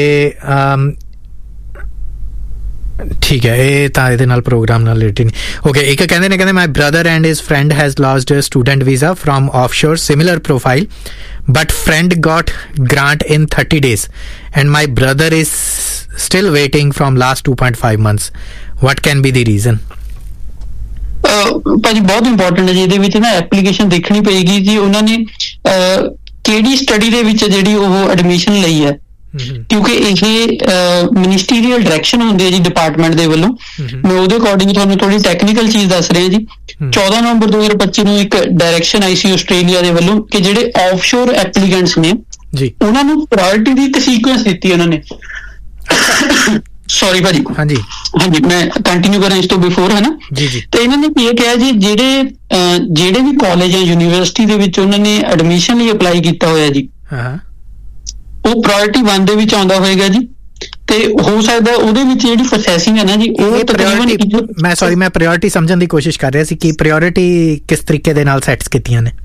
ਠੀਕ ਹੈ, ਇਹ ਤਾਂ ਇਹਦੇ ਨਾਲ ਪ੍ਰੋਗਰਾਮ ਨਾਲ ਰਿਲੇਟਡ ਨਹੀਂ। ਓਕੇ, ਇੱਕ ਕਹਿੰਦੇ ਨੇ, ਕਹਿੰਦੇ my brother and his friend has lost student visa from offshore, similar profile, but friend got grant in thirty days and my brother is still waiting from last two point five months. What can be the reason? ਭਾਜੀ ਬਹੁਤ important ਹੈ ਜੀ, ਇਹਦੇ ਵਿੱਚ ਨਾ application ਦੇਖਣੀ ਪਏਗੀ ਜੀ ਉਹਨਾਂ ਨੇ ਕਿਹੜੀ ਸਟੱਡੀ ਦੇ ਵਿੱਚ ਜਿਹੜੀ ਉਹ ਐਡਮਿਸ਼ਨ ਲਈ ਹੈ, ਕਿਉਂਕਿ ਇਹ ਮਿਨਿਸਟੀਰੀਅਲ ਡਾਇਰੈਕਸ਼ਨ ਹੁੰਦੀ ਹੈ ਜੀ ਡਿਪਾਰਟਮੈਂਟ ਦੇ ਵੱਲੋਂ। ਮੈਂ ਉਹਦੇ ਅਕੋਰਡਿੰਗ ਤੁਹਾਨੂੰ ਥੋੜੀ ਟੈਕਨੀਕਲ ਚੀਜ਼ ਦੱਸ ਰਿਹਾ ਜੀ। ਚੌਦਾਂ ਨਵੰਬਰ ਦੋ ਹਜ਼ਾਰ ਪੱਚੀ ਨੂੰ ਇੱਕ ਡਾਇਰੈਕਸ਼ਨ ਆਈ ਸੀ ਆਸਟ੍ਰੇਲੀਆ ਦੇ ਵੱਲੋਂ ਕਿ ਜਿਹੜੇ ਆਫਸ਼ੋਰ ਐਪਲੀਕੈਂਟਸ ਨੇ ਜੀ, ਉਹਨਾਂ ਨੂੰ ਪ੍ਰਾਇੋਰਟੀ ਦੀ ਇੱਕ ਸੀਕੁਐਂਸ ਦਿੱਤੀ ਉਹਨਾਂ ਨੇ। ਸੌਰੀ ਭਾਜੀ, ਹਾਂਜੀ ਹਾਂਜੀ ਮੈਂ ਕੰਟੀਨਿਊ ਕਰਾਂ ਇਸ ਤੋਂ ਬਿਫੋਰ, ਹੈ ਨਾ ਜੀ ਜੀ। ਤੇ ਇਹਨਾਂ ਨੇ ਕੀ ਕਿਹਾ ਜੀ, ਜਿਹੜੇ ਜਿਹੜੇ ਵੀ ਕਾਲਜ ਜਾਂ ਯੂਨੀਵਰਸਿਟੀ ਦੇ ਵਿੱਚ ਉਹਨਾਂ ਨੇ ਐਡਮਿਸ਼ਨ ਲਈ ਅਪਲਾਈ ਕੀਤਾ ਹੋਇਆ ਜੀ, ਉਹ ਪ੍ਰਾਇੋਰਟੀ ਵਨ ਦੇ ਵਿੱਚ ਆਉਂਦਾ ਹੋਏਗਾ ਜੀ, ਤੇ ਹੋ ਸਕਦਾ ਉਹਦੇ ਵਿੱਚ ਜਿਹੜੀ ਪ੍ਰੋਸੈਸਿੰਗ ਹੈ ਨਾ ਜੀ ਉਹ ਤਕਰੀਬਨ, ਮੈਂ ਸੌਰੀ ਮੈਂ ਪ੍ਰਾਇੋਰਟੀ ਸਮਝਣ ਦੀ ਕੋਸ਼ਿਸ਼ ਕਰ ਰਿਹਾ ਸੀ ਕਿ ਪ੍ਰਾਇੋਰਟੀ ਕਿਸ ਤਰੀਕੇ ਦੇ ਨਾਲ ਸੈਟਸ ਕੀਤੀਆਂ ਨੇ।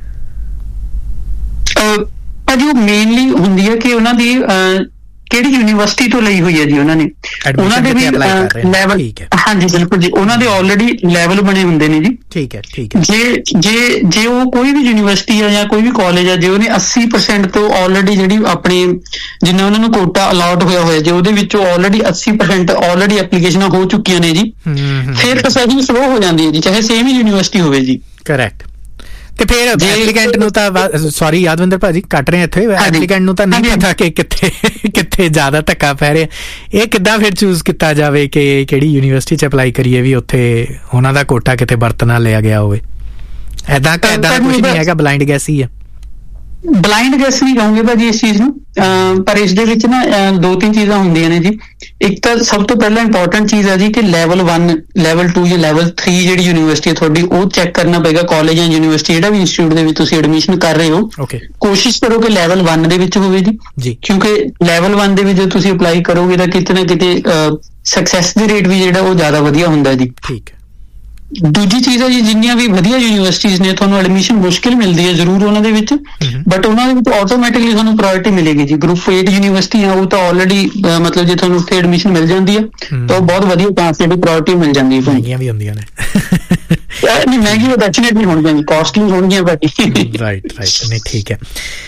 ਭਾਜੀ ਉਹ ਮੇਨਲੀ ਹੁੰਦੀ ਹੈ ਕਿ ਉਹਨਾਂ ਦੀ ਕਿਹੜੀ ਯੂਨੀਵਰਸਿਟੀ ਤੋਂ ਲਈ ਹੋਈ ਹੈ ਜੀ ਉਹਨਾਂ ਨੇ, ਉਹਨਾਂ ਦੇ ਵੀ ਲੈਵਲ, ਹਾਂਜੀ ਬਿਲਕੁਲ ਜੀ, ਉਹਨਾਂ ਦੇ ਆਲਰੇਡੀ ਲੈਵਲ ਬਣੇ ਹੁੰਦੇ ਨੇ ਜੀ। ਠੀਕ ਹੈ ਠੀਕ ਹੈ। ਜੇ ਜੇ ਜੇ ਉਹ ਕੋਈ ਵੀ ਯੂਨੀਵਰਸਿਟੀ ਹੈ ਜਾਂ ਕੋਈ ਵੀ ਕਾਲਜ ਹੈ, ਜੇ ਉਹਨੇ ਅੱਸੀ ਪਰਸੈਂਟ ਤੋਂ ਆਲਰੇਡੀ ਜਿਹੜੀ ਆਪਣੀ ਜਿੰਨਾ ਉਹਨਾਂ ਨੂੰ ਕੋਟਾ ਅਲਾਟ ਹੋਇਆ ਹੋਇਆ, ਜੇ ਉਹਦੇ ਵਿੱਚੋਂ ਆਲਰੇਡੀ ਅੱਸੀ ਪਰਸੈਂਟ ਆਲਰੇਡੀ ਐਪਲੀਕੇਸ਼ਨਾਂ ਹੋ ਚੁੱਕੀਆਂ ਨੇ ਜੀ, ਫਿਰ ਪ੍ਰੋਸੈਸਿੰਗ ਸਲੋ ਹੋ ਜਾਂਦੀ ਹੈ ਜੀ, ਚਾਹੇ ਸੇਮ ਹੀ ਯੂਨੀਵਰਸਿਟੀ ਹੋਵੇ ਜੀ। ਕਰੈਕਟ। ਤੇ ਫਿਰ ਐਪਲੀਕੈਂਟ ਨੂੰ ਤਾਂ, ਸੌਰੀ ਯਾਦਵਿੰਦਰ ਭਾਜੀ ਕੱਟ ਰਹੇ ਇੱਥੇ, ਐਪਲੀਕੈਂਟ ਨੂੰ ਤਾਂ ਨਹੀਂ ਪਤਾ ਕਿ ਕਿੱਥੇ ਕਿੱਥੇ ਜ਼ਿਆਦਾ ਧੱਕਾ ਪੈ ਰਿਹਾ, ਇਹ ਕਿੱਦਾਂ ਫਿਰ ਚੂਜ਼ ਕੀਤਾ ਜਾਵੇ ਕਿ ਕਿਹੜੀ ਯੂਨੀਵਰਸਿਟੀ 'ਚ ਅਪਲਾਈ ਕਰੀਏ ਵੀ ਉੱਥੇ ਉਹਨਾਂ ਦਾ ਕੋਟਾ ਕਿਤੇ ਵਰਤ ਨਾ ਲਿਆ ਗਿਆ ਹੋਵੇ? ਏਦਾਂ ਏਦਾਂ ਦਾ ਕੁਛ ਨਹੀਂ ਹੈਗਾ, ਬਲਾਈਂਡ ਗੈਸ ਹੀ ਹੈ। ਬਲਾਈਂਡ ਗੈਸ ਨਹੀਂ ਕਹੂੰਗੇ ਭਾਜੀ ਇਸ ਚੀਜ਼ ਨੂੰ, ਪਰ ਇਸ ਦੇ ਵਿੱਚ ਨਾ ਦੋ ਤਿੰਨ ਚੀਜ਼ਾਂ ਹੁੰਦੀਆਂ ਨੇ ਜੀ। ਇੱਕ ਤਾਂ ਸਭ ਤੋਂ ਪਹਿਲਾਂ ਇੰਪੋਰਟੈਂਟ ਚੀਜ਼ ਹੈ ਜੀ ਕਿ ਲੈਵਲ ਵਨ, ਲੈਵਲ ਟੂ ਜਾਂ ਲੈਵਲ ਥ੍ਰੀ ਜਿਹੜੀ ਯੂਨੀਵਰਸਿਟੀ ਹੈ ਤੁਹਾਡੀ, ਉਹ ਚੈੱਕ ਕਰਨਾ ਪਏਗਾ। ਕਾਲਜ ਜਾਂ ਯੂਨੀਵਰਸਿਟੀ ਜਿਹੜਾ ਵੀ ਇੰਸਟੀਚਿਊਟ ਦੇ ਵਿੱਚ ਤੁਸੀਂ ਐਡਮਿਸ਼ਨ ਕਰ ਰਹੇ ਹੋ, ਕੋਸ਼ਿਸ਼ ਕਰੋ ਕਿ ਲੈਵਲ ਵਨ ਦੇ ਵਿੱਚ ਹੋਵੇ ਜੀ, ਕਿਉਂਕਿ ਲੈਵਲ ਵਨ ਦੇ ਵਿੱਚ ਜੇ ਤੁਸੀਂ ਅਪਲਾਈ ਕਰੋਗੇ ਤਾਂ ਕਿਤੇ ਨਾ ਕਿਤੇ ਸਕਸੈਸ ਦੀ ਰੇਟ ਵੀ ਜਿਹੜਾ ਉਹ ਜ਼ਿਆਦਾ ਵਧੀਆ ਹੁੰਦਾ ਜੀ। ਠੀਕ ਹੈ। ਦੂਜੀ ਚੀਜ਼ ਹੈ ਜੀ, ਜਿੰਨੀਆਂ ਵੀ ਵਧੀਆ ਯੂਨੀਵਰਸਿਟੀਜ਼ ਨੇ ਤੁਹਾਨੂੰ ਐਡਮਿਸ਼ਨ ਮੁਸ਼ਕਿਲ ਮਿਲਦੀ ਹੈ ਜ਼ਰੂਰ ਉਹਨਾਂ ਦੇ ਵਿੱਚ, ਬਟ ਉਹਨਾਂ ਦੇ ਵਿੱਚ ਆਟੋਮੈਟਿਕਲੀ ਤੁਹਾਨੂੰ ਪ੍ਰਾਇੋਰਟੀ ਮਿਲੇਗੀ ਜੀ। ਗਰੁੱਪ ਏਟ ਯੂਨੀਵਰਸਿਟੀ ਆ ਉਹ ਤਾਂ ਆਲਰੇਡੀ ਮਤਲਬ ਜੇ ਤੁਹਾਨੂੰ ਉੱਥੇ ਐਡਮਿਸ਼ਨ ਮਿਲ ਜਾਂਦੀ ਹੈ ਤਾਂ ਉਹ ਬਹੁਤ ਵਧੀਆ ਚਾਂਸ ਜਿਹੜੀ ਪ੍ਰਾਇੋਰਟੀ ਮਿਲ ਜਾਂਦੀ ਹੈ। ਮਹਿੰਗੀਆਂ ਵੀ ਹੁੰਦੀਆਂ ਨੇ, ਨਹੀਂ ਮਹਿੰਗੀ ਉਹ ਡੈਫੀਨੇਟਲੀ ਹੋਣਗੀਆਂ ਜੀ, ਕਾਸਟਲੀ ਹੋਣਗੀਆਂ ਬਾਕੀ। ਰਾਈਟ ਰਾਈਟ, ਨਹੀਂ ਠੀਕ ਹੈ।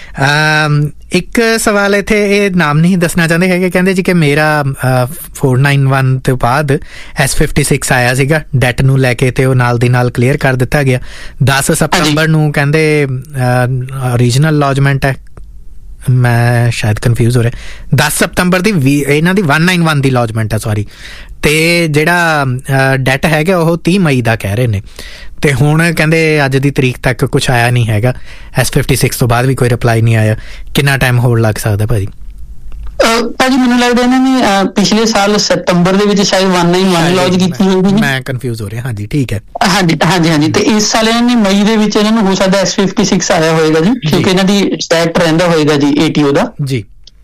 ਇੱਕ ਸਵਾਲ ਇੱਥੇ, ਇਹ ਨਾਮ ਨਹੀਂ ਦੱਸਣਾ ਚਾਹੁੰਦੇ ਹੈਗੇ, ਕਹਿੰਦੇ ਜੀ ਕਿ ਮੇਰਾ ਫੋਰ ਨਾਈਨ ਵਨ ਤੋਂ ਬਾਅਦ ਐਸ ਫਿਫਟੀ ਸਿਕਸ ਆਇਆ ਸੀਗਾ ਡੈਟ ਨੂੰ ਲੈ ਕੇ, ਤੇ ਉਹ ਨਾਲ ਦੀ ਨਾਲ ਕਲੀਅਰ ਕਰ ਦਿੱਤਾ ਗਿਆ। ਦਸ ਸਤੰਬਰ ਨੂੰ ਕਹਿੰਦੇ ਓਰੀਜਨਲ ਲੌਜਮੈਂਟ ਹੈ, ਮੈਂ ਸ਼ਾਇਦ ਕਨਫਿਊਜ਼ ਹੋ ਰਿਹਾ, ਦਸ ਸਤੰਬਰ ਦੀ ਇਹਨਾਂ ਦੀ ਵਨ ਨਾਈਨ ਵਨ ਦੀ ਲੌਜਮੈਂਟ ਹੈ, ਸੌਰੀ। ਤੇ ਜਿਹੜਾ ਡੈਟ ਹੈਗਾ ਉਹ ਤੀਹ ਮਈ ਦਾ ਕਹਿ ਰਹੇ ਨੇ, ਤੇ ਹੁਣ ਕਹਿੰਦੇ ਅੱਜ ਦੀ ਤਰੀਕ ਤੱਕ ਕੁਛ ਆਇਆ ਨਹੀਂ ਹੈਗਾ। ਐਸ ਫਿਫਟੀ ਸਿਕਸ ਤੋਂ ਬਾਅਦ ਵੀ ਕੋਈ ਰਿਪਲਾਈ ਨਹੀਂ ਆਇਆ। ਕਿੰਨਾ ਟਾਈਮ ਹੋਰ ਲੱਗ ਸਕਦਾ ਭਾਜੀ? ਭਾਜੀ ਮੈਨੂੰ ਲੱਗਦਾ ਇਹਨਾਂ ਨੇ ਪਿਛਲੇ ਸਾਲ ਸਤੰਬਰ ਦੇ ਵਿੱਚ ਸ਼ਾਇਦ ਵਨ ਨਾਈਨ ਵਨ ਲੌਂਚ ਕੀਤੀ ਹੋਈ, ਮੈਂ ਕਨਫਿਊਜ਼ ਹੋ ਰਿਹਾ। ਹਾਂਜੀ ਠੀਕ ਹੈ। ਹਾਂਜੀ ਹਾਂਜੀ ਹਾਂਜੀ। ਤੇ ਇਸ ਸਾਲ ਇਹਨਾਂ ਨੇ ਮਈ ਦੇ ਵਿੱਚ ਇਹਨਾਂ ਨੂੰ ਹੋ ਸਕਦਾ ਐਸ ਫਿਫਟੀ ਸਿਕਸ ਆਇਆ ਹੋਏਗਾ ਜੀ, ਕਿਉਂਕਿ ਇਹਨਾਂ ਦੀ ਸਟੈਟ ਰਹਿੰਦਾ ਹੋਏਗਾ ਜੀ ਏਟੀਓ ਦਾ ਜੀ।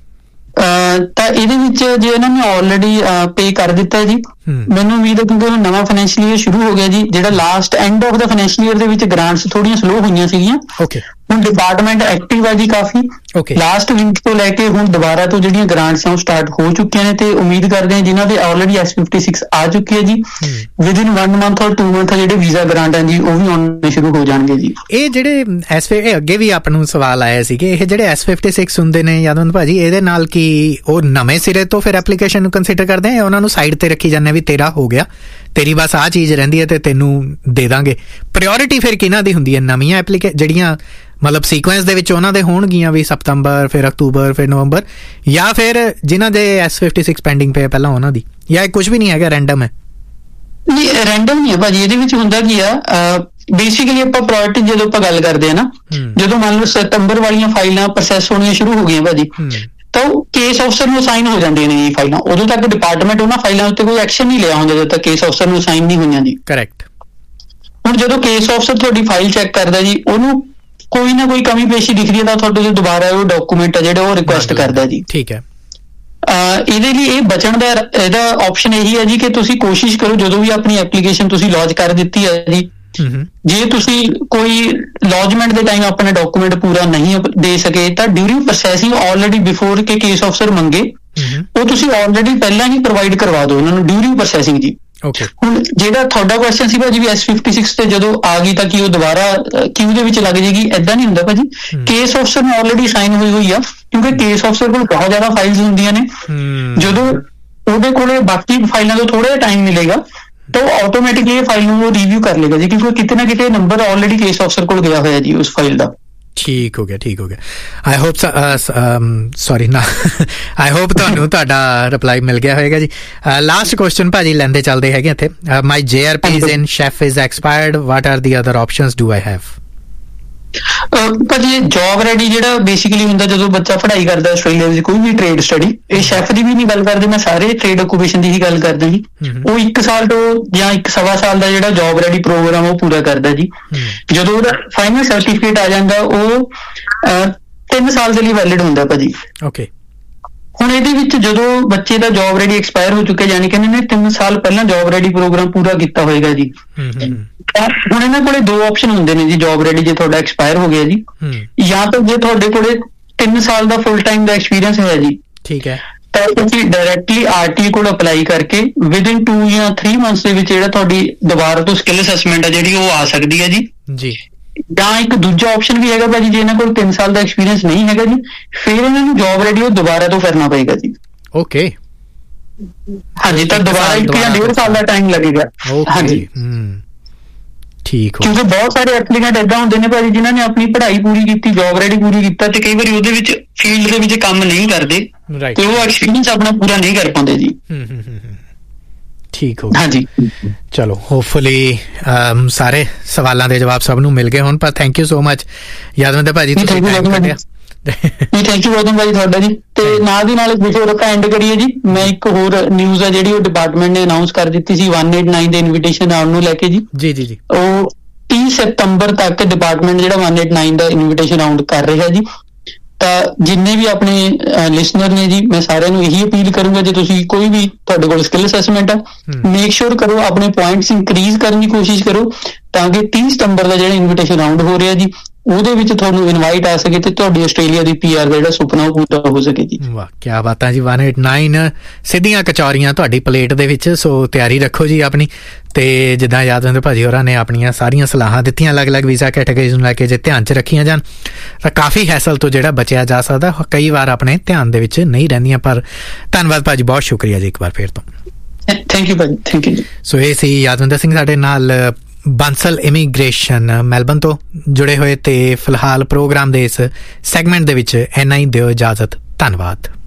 ਤਾਂ ਇਹਦੇ ਵਿੱਚ ਜੇ ਇਹਨਾਂ ਨੇ ਆਲਰੇਡੀ ਪੇ ਕਰ ਦਿੱਤਾ ਜੀ, ਮੈਨੂੰ ਉਮੀਦ ਹੈ ਕਿਉਂਕਿ ਹੁਣ ਨਵਾਂ ਫਾਈਨੈਂਸ਼ੀਅਲ ਈਅਰ ਸ਼ੁਰੂ ਹੋ ਗਿਆ ਜੀ, ਜਿਹੜਾ last end of the financial year ਦੇ ਵਿੱਚ ਗ੍ਰਾਂਟਸ ਥੋੜੀਆਂ ਸਲੋ ਹੋਈਆਂ ਸੀਗੀਆਂ। ਹੁਣ ਡਿਪਾਰਟਮੈਂਟ ਐਕਟਿਵ ਹੈ ਜੀ ਕਾਫੀ, ਲਾਸਟ ਵੀਕ ਤੋਂ ਲੈ ਕੇ ਹੁਣ ਦੁਬਾਰਾ ਤੋਂ ਜਿਹੜੀਆਂ ਗ੍ਰਾਂਟਸ ਆ ਉਹ ਸਟਾਰਟ ਹੋ ਚੁੱਕੀਆਂ ਨੇ, ਤੇ ਉਮੀਦ ਕਰਦੇ ਹਾਂ ਜਿਨ੍ਹਾਂ ਦੇ ਆਲਰੇਡੀ ਐਸ ਫਿਫਟੀ ਸਿਕਸ ਆ ਚੁੱਕੀ ਹੈ ਜੀ, ਵਿਦਿਨ ਵਨ ਮੰਥ ਔਰ ਟੂ ਮੰਥ ਜਿਹੜੇ ਵੀਜ਼ਾ ਗ੍ਰਾਂਟ ਹੈ ਜੀ ਉਹ ਵੀ ਆਉਣੇ ਸ਼ੁਰੂ ਹੋ ਜਾਣਗੇ ਜੀ। ਇਹ ਜਿਹੜੇ ਐਸ ਇਹ ਅੱਗੇ ਵੀ ਆਪ ਨੂੰ ਸਵਾਲ ਆਇਆ ਸੀ ਕਿ ਇਹ ਜਿਹੜੇ ਐਸ ਫਿਫਟੀ ਸਿਕਸ ਹੁੰਦੇ ਨੇ ਯਾਦਵੰਤ ਭਾਜੀ, ਇਹਦੇ ਨਾਲ ਕੀ ਉਹ ਨਵੇਂ ਸਿਰੇ ਤੋਂ ਫਿਰ ਐਪਲੀਕੇਸ਼ਨ ਨੂੰ ਕੰਸੀਡਰ ਕਰਦੇ ਆ, ਉਹਨਾਂ ਨੂੰ ਸਾਈਡ ਤੇ ਰੱਖੀ ਜਾਂਦੇ ਵੀ ਤੇਰਾ ਹੋ ਗਿਆ, ਤੇਰੀ ਬਸ ਆਹ ਚੀਜ਼ ਰਹਿੰਦੀ ਹੈ ਤੇ ਤੈਨੂੰ ਦੇ ਦਾਂਗੇ? ਪ੍ਰਾਇੋਰਟੀ ਫਿਰ ਕਿਹਨਾਂ ਦੀ ਹੁੰਦੀ ਹੈ? ਨਵੀਆਂ ਐਪਲੀਕੇ ਜਿਹੜੀਆਂ ਮਤਲਬ ਸੀਕੁਐਂਸ ਦੇ ਵਿੱਚ ਉਹਨਾਂ ਦੇ ਹੋਣਗੀਆਂ ਵੀ ਸਤੰਬਰ, ਫਿਰ ਅਕਤੂਬਰ, ਫਿਰ ਨਵੰਬਰ, ਜਾਂ ਫਿਰ ਜਿਨ੍ਹਾਂ ਦੇ ਐਸ ਫਿਫਟੀ ਸਿਕਸ ਪੈਂਡਿੰਗ ਪਏ ਪਹਿਲਾਂ ਉਹਨਾਂ ਦੀ, ਜਾਂ ਕੁਝ ਵੀ ਨਹੀਂ ਹੈਗਾ, ਰੈਂਡਮ ਹੈ? ਨਹੀਂ ਰੈਂਡਮ ਨਹੀਂ ਹੈ ਭਾਜੀ। ਇਹਦੇ ਵਿੱਚ ਹੁੰਦਾ ਕੀ ਆ, ਬੇਸਿਕਲੀ ਆਪਾਂ ਪ੍ਰਾਇੋਰਟੀ ਜਦੋਂ ਆਪਾਂ ਗੱਲ ਕਰਦੇ ਆ ਨਾ, ਜਦੋਂ ਮੰਨ ਲਓ ਸਤੰਬਰ ਵਾਲੀਆਂ ਫਾਈਲਾਂ ਪ੍ਰੋਸੈਸ ਹੋਣੀਆਂ ਸ਼ੁਰੂ ਹੋ ਗਈਆਂ ਭਾਜੀ, ਤਾਂ ਉਹ ਕੇਸ ਅਫਸਰ ਨੂੰ ਅਸਾਈਨ ਹੋ ਜਾਂਦੀਆਂ ਨੇ ਜੀ ਫਾਈਲਾਂ। ਉਦੋਂ ਤੱਕ ਡਿਪਾਰਟਮੈਂਟ ਉਹਨਾਂ ਫਾਈਲਾਂ ਉੱਤੇ ਕੋਈ ਐਕਸ਼ਨ ਨਹੀਂ ਲਿਆ ਹੁੰਦਾ ਜਦੋਂ ਤੱਕ ਕੇਸ ਅਫਸਰ ਨੂੰ ਅਸਾਈਨ ਨਹੀਂ ਹੋਈਆਂ ਜੀ। ਕਰੈਕਟ। ਹੁਣ ਜਦੋਂ ਕੇਸ ਅਫਸਰ ਤੁਹਾਡੀ ਫਾਈਲ ਚੈੱਕ ਕਰਦਾ ਜੀ, ਉਹਨੂੰ ਕੋਈ ਨਾ ਕੋਈ ਕਮੀ ਪੇਸ਼ੀ ਦਿਖਦੀ ਹੈ ਤਾਂ ਤੁਹਾਡੇ ਤੋਂ ਦੁਬਾਰਾ ਉਹ ਡਾਕੂਮੈਂਟ ਆ ਜਿਹੜਾ ਉਹ ਰਿਕੁਐਸਟ ਕਰਦਾ ਜੀ। ਠੀਕ ਹੈ। ਇਹਦੇ ਲਈ ਇਹ ਬਚਣ ਦਾ ਇਹਦਾ ਆਪਸ਼ਨ ਇਹੀ ਹੈ ਜੀ ਕਿ ਤੁਸੀਂ ਕੋਸ਼ਿਸ਼ ਕਰੋ ਜਦੋਂ ਵੀ ਆਪਣੀ ਐਪਲੀਕੇਸ਼ਨ ਤੁਸੀਂ ਲੌਂਚ ਕਰ ਦਿੱਤੀ ਹੈ ਜੀ, ਜੇ ਤੁਸੀਂ ਕੋਈ ਲੌਜਮੈਂਟ ਦੇ ਟਾਈਮ ਆਪਣਾ ਡਾਕੂਮੈਂਟ ਪੂਰਾ ਨਹੀਂ ਦੇ ਸਕੇ ਤਾਂ ਡਿਊਰਿੰਗ ਪ੍ਰੋਸੈਸਿੰਗ ਆਲਰੇਡੀ ਬਿਫੋਰ ਕੇ ਕੇਸ ਅਫਸਰ ਮੰਗੇ ਉਹ ਤੁਸੀਂ ਆਲਰੇਡੀ ਪਹਿਲਾਂ ਹੀ ਪ੍ਰੋਵਾਈਡ ਕਰਵਾ ਦਿਓ ਉਹਨਾਂ ਨੂੰ ਡਿਊਰਿੰਗ ਪ੍ਰੋਸੈਸਿੰਗ ਜੀ। ਹੁਣ ਜਿਹੜਾ ਤੁਹਾਡਾ ਕੁਐਸਚਨ ਸੀ ਭਾਜੀ ਵੀ ਐਸ ਫਿਫਟੀ ਸਿਕਸ ਤੇ ਜਦੋਂ ਆ ਗਈ ਤਾਂ ਕੀ ਉਹ ਦੁਬਾਰਾ ਕਿਊ ਦੇ ਵਿੱਚ ਲੱਗ ਜਾਏਗੀ? ਏਦਾਂ ਨਹੀਂ ਹੁੰਦਾ ਭਾਜੀ। ਕੇਸ ਅਫਸਰ ਨੂੰ ਆਲਰੇਡੀ ਸਾਈਨ ਹੋਈ ਹੋਈ ਆ, ਕਿਉਂਕਿ ਕੇਸ ਅਫਸਰ ਕੋਲ ਬਹੁਤ ਜ਼ਿਆਦਾ ਫਾਈਲਸ ਹੁੰਦੀਆਂ ਨੇ। ਜਦੋਂ ਉਹਦੇ ਕੋਲੇ ਬਾਕੀ ਫਾਈਲਾਂ ਤੋਂ ਥੋੜਾ ਜਿਹਾ ਟਾਈਮ ਮਿਲੇਗਾ ਤਾਂ ਉਹ ਆਟੋਮੈਟਿਕਲੀ ਇਹ ਫਾਈਲ ਨੂੰ ਉਹ ਰਿਵਿਊ ਕਰ ਲੇਗਾ ਜੀ, ਕਿਉਂਕਿ ਕਿਤੇ ਨਾ ਕਿਤੇ ਨੰਬਰ ਆਲਰੇਡੀ ਕੇਸ ਅਫਸਰ ਕੋਲ ਗਿਆ ਹੋਇਆ ਜੀ ਉਸ ਫਾਈਲ ਦਾ। ਠੀਕ ਹੋ ਗਿਆ ਠੀਕ ਹੋ ਗਿਆ। ਆਈ ਹੋਪ ਸੌਰੀ ਨਾ ਆਈ ਹੋਪ ਤੁਹਾਨੂੰ ਤੁਹਾਡਾ ਰਿਪਲਾਈ ਮਿਲ ਗਿਆ ਹੋਏਗਾ ਜੀ। ਲਾਸਟ ਕੁਐਸਚਨ ਭਾਜੀ ਲੈਂਦੇ ਚੱਲਦੇ ਹੈਗੇ ਇੱਥੇ। ਮਾਈ J R P in chef is expired, what are the other options do I have? ਭਾਜੀ ਜੌਬ ਰੈਡੀ ਜਿਹੜਾ ਬੇਸਿਕਲੀ ਹੁੰਦਾ ਜਦੋਂ ਬੱਚਾ ਪੜ੍ਹਾਈ ਕਰਦਾ ਆਸਟ੍ਰੇਲੀਆ ਵਿੱਚ ਕੋਈ ਵੀ ਟ੍ਰੇਡ ਸਟੱਡੀ, ਇਹ ਸ਼ੈਫ ਦੀ ਵੀ ਨਹੀਂ ਗੱਲ ਕਰਦੇ, ਮੈਂ ਸਾਰੇ ਟ੍ਰੇਡ ਆਕੂਪੇਸ਼ਨ ਦੀ ਹੀ ਗੱਲ ਕਰਦਾ ਜੀ। ਉਹ ਇੱਕ ਸਾਲ ਤੋਂ ਜਾਂ ਇੱਕ ਸਵਾ ਸਾਲ ਦਾ ਜਿਹੜਾ ਜੌਬ ਰੈਡੀ ਪ੍ਰੋਗਰਾਮ ਉਹ ਪੂਰਾ ਕਰਦਾ ਜੀ। ਜਦੋਂ ਉਹਦਾ ਫਾਈਨਲ ਸਰਟੀਫਿਕੇਟ ਆ ਜਾਂਦਾ ਉਹ ਤਿੰਨ ਸਾਲ ਦੇ ਲਈ ਵੈਲਿਡ ਹੁੰਦਾ ਭਾਜੀ। ਓਕੇ। ਹੁਣ ਇਹਦੇ ਵਿੱਚ ਜਦੋਂ ਬੱਚੇ ਦਾ ਜੌਬ ਰੈਡੀ ਐਕਸਪਾਇਰ ਹੋ ਚੁੱਕਿਆ, ਯਾਨੀ ਕਿ ਇਹਨਾਂ ਨੇ ਤਿੰਨ ਸਾਲ ਪਹਿਲਾਂ ਜੌਬ ਰੈਡੀ ਪ੍ਰੋਗਰਾਮ ਪੂਰਾ ਕੀਤਾ ਹੋਏਗਾ ਜੀ, ਹੁਣ ਇਹਨਾਂ ਕੋਲੇ ਦੋ ਆਪਸ਼ਨ ਹੁੰਦੇ ਨੇ ਜੀ ਜੌਬ ਰੈਡੀ ਜੇ ਤੁਹਾਡਾ ਐਕਸਪਾਇਰ ਹੋ ਗਿਆ ਜੀ, ਜਾਂ ਤਾਂ ਜੇ ਤੁਹਾਡੇ ਕੋਲੇ ਤਿੰਨ ਸਾਲ ਦਾ ਫੁੱਲ ਟਾਈਮ ਦਾ ਐਕਸਪੀਰੀਅੰਸ ਹੈ ਜੀ, ਠੀਕ ਹੈ, ਤਾਂ ਤੁਸੀਂ ਡਾਇਰੈਕਟਲੀ ਆਰਟੀ ਕੋਲ ਅਪਲਾਈ ਕਰਕੇ ਵਿਦਿਨ ਟੂ ਜਾਂ ਥ੍ਰੀ ਮੰਥਸ ਦੇ ਵਿੱਚ ਜਿਹੜਾ ਤੁਹਾਡੀ ਦੁਬਾਰਾ ਤੋਂ ਸਕਿੱਲ ਅਸੈਸਮੈਂਟ ਹੈ ਜਿਹੜੀ ਉਹ ਆ ਸਕਦੀ ਹੈ ਜੀ ਜੀ ਜਾਂ ਇੱਕ ਦੂਜਾ ਆਪਸ਼ਨ ਵੀ ਹੈਗਾ ਭਾਜੀ, ਜੇ ਇਹਨਾਂ ਕੋਲ ਤਿੰਨ ਸਾਲ ਦਾ ਐਕਸਪੀਰੀਅੰਸ ਨਹੀਂ ਹੈਗਾ ਜੀ, ਫਿਰ ਇਹਨਾਂ ਨੂੰ ਜੌਬ ਰੈਡੀ ਉਹ ਦੁਬਾਰਾ ਤੋਂ ਕਰਨਾ ਪਏਗਾ ਜੀ। ਓਕੇ, ਹਾਂਜੀ, ਤਾਂ ਦੁਬਾਰਾ ਇੱਕ ਜਾਂ ਡੇਢ ਸਾਲ ਦਾ ਟਾਈਮ ਲੱਗੇਗਾ। ਹਾਂਜੀ, ਠੀਕ ਹੋ, ਕਿਉਂਕਿ ਬਹੁਤ ਸਾਰੇ ਐਪਲੀਕੈਂਟ ਏਦਾਂ ਹੁੰਦੇ ਨੇ ਭਾਜੀ ਜਿਨ੍ਹਾਂ ਨੇ ਆਪਣੀ ਪੜ੍ਹਾਈ ਪੂਰੀ ਕੀਤੀ, ਜੌਬ ਰੈਡੀ ਪੂਰੀ ਕੀਤਾ, ਤੇ ਕਈ ਵਾਰੀ ਉਹਦੇ ਵਿੱਚ ਫੀਲਡ ਦੇ ਵਿੱਚ ਕੰਮ ਨਹੀਂ ਕਰਦੇ ਤੇ ਉਹ ਐਕਸਪੀਰੀਅੰਸ ਆਪਣਾ ਪੂਰਾ ਨਹੀਂ ਕਰ ਪਾਉਂਦੇ ਜੀ। ਠੀਕ ਹੋ, ਹਾਂਜੀ, ਚਲੋ ਹੋਪਫੁਲੀ ਸਾਰੇ ਸਵਾਲਾਂ ਦੇ ਜਵਾਬ ਸਭ ਨੂੰ ਮਿਲ ਗਏ ਹੁਣ। ਪਰ thank you so much Yadvinder ਭਾਜੀ, ਤੁਸੀਂ ਟਾਈਮ ਕੱਢਿਆ। ਨਹੀਂ, ਥੈਂਕ ਯੂ ਗੌਤਮ ਭਾਜੀ ਤੁਹਾਡਾ ਜੀ। ਤੇ ਨਾਲ ਦੀ ਨਾਲ ਬਿਫੋਰ ਆਪਾਂ ਐਂਡ ਕਰੀਏ ਜੀ, ਮੈਂ ਇੱਕ ਹੋਰ ਨਿਊਜ਼ ਆ ਜਿਹੜੀ ਉਹ ਡਿਪਾਰਟਮੈਂਟ ਨੇ ਅਨਾਊਂਸ ਕਰ ਦਿੱਤੀ ਸੀ ਇੱਕ ਸੌ ਅੱਠੀ ਦੇ ਇਨਵੀਟੇਸ਼ਨ ਆਉਣ ਨੂੰ ਲੈ ਕੇ ਜੀ। ਜੀ ਜੀ ਜੀ ਉਹ ਤੀਹ ਸਤੰਬਰ ਤੱਕ ਡਿਪਾਰਟਮੈਂਟ ਜਿਹੜਾ ਇੱਕ ਸੌ ਅੱਠੀ ਦਾ ਇਨਵੀਟੇਸ਼ਨ ਆਊਟ ਕਰ ਰਿਹਾ ਜੀ। ਤਾਂ ਜਿੰਨੇ ਵੀ ਆਪਣੇ ਲਿਸਨਰ ਨੇ ਜੀ, ਮੈਂ ਸਾਰਿਆਂ ਨੂੰ ਇਹੀ ਅਪੀਲ ਕਰੂੰਗਾ, ਜੇ ਤੁਸੀਂ ਕੋਈ ਵੀ ਤੁਹਾਡੇ ਕੋਲ ਸਕਿੱਲ ਅਸੈਸਮੈਂਟ ਆ, ਮੇਕ ਸ਼ੋਰ ਕਰੋ ਆਪਣੇ ਪੁਆਇੰਟਸ ਇਨਕਰੀਜ਼ ਕਰਨ ਦੀ ਕੋਸ਼ਿਸ਼ ਕਰੋ ਤਾਂ ਕਿ ਤੀਹ ਸਤੰਬਰ ਦਾ ਜਿਹੜਾ ਇਨਵੀਟੇਸ਼ਨ ਰਾਊਂਡ ਹੋ ਰਿਹਾ ਜੀ ਉਹਦੇ ਵਿੱਚ ਤੁਹਾਨੂੰ ਇਨਵਾਈਟ ਆ ਸਕੇ ਤੇ ਤੁਹਾਡੀ ਆਸਟ੍ਰੇਲੀਆ ਦੀ ਪੀ ਆਰ ਦਾ ਜਿਹੜਾ ਸੁਪਨਾ ਉਹ ਪੂਰਾ ਹੋ ਸਕੇ ਜੀ। ਵਾਹ, ਕੀ ਬਾਤਾਂ ਜੀ। ਇੱਕ ਸੌ ਅੱਠੀ ਸਿੱਧੀਆਂ ਕਚੌਰੀਆਂ ਤੁਹਾਡੀ ਪਲੇਟ ਦੇ ਵਿੱਚ, ਸੋ ਤਿਆਰੀ ਰੱਖੋ ਜੀ ਆਪਣੀ। ਤੇ ਜਿੱਦਾਂ ਯਾਦਵਿੰਦਰ ਭਾਜੀ ਹੋਰਾਂ ਨੇ ਆਪਣੀਆਂ ਸਾਰੀਆਂ ਸਲਾਹਾਂ ਦਿੱਤੀਆਂ ਅਲੱਗ-ਅਲੱਗ ਵੀਜ਼ਾ ਕੈਟਾਗਰੀਜ਼ ਨੂੰ ਲੈ ਕੇ, ਜੇ ਧਿਆਨ 'ਚ ਰੱਖੀਆਂ ਜਾਣ ਤਾਂ ਕਾਫੀ ਹੈਸਲ ਤੋਂ ਜਿਹੜਾ ਬਚਿਆ ਜਾ ਸਕਦਾ, ਕਈ ਵਾਰ ਆਪਣੇ ਧਿਆਨ ਦੇ ਵਿੱਚ ਨਹੀਂ ਰਹਿੰਦੀਆਂ। ਪਰ ਧੰਨਵਾਦ ਭਾਜੀ, ਬਹੁਤ ਸ਼ੁਕਰੀਆ ਜੀ ਇੱਕ ਵਾਰ ਫਿਰ ਤੋਂ। ਥੈਂਕ ਯੂ ਭਾਜੀ, ਥੈਂਕ ਯੂ। ਸੋ ਇਹ ਸੀ ਯਾਦਵਿੰਦਰ ਸਿੰਘ ਸਾਡੇ ਨਾਲ ਬਾਂਸਲ ਇਮੀਗ੍ਰੇਸ਼ਨ ਮੈਲਬਨ ਤੋਂ ਜੁੜੇ ਹੋਏ। ਤੇ ਫਿਲਹਾਲ ਪ੍ਰੋਗਰਾਮ ਦੇ ਇਸ ਸੈਗਮੈਂਟ ਦੇ ਵਿੱਚ ਇੰਨਾ ਹੀ, ਦਿਓ ਇਜਾਜ਼ਤ, ਧੰਨਵਾਦ।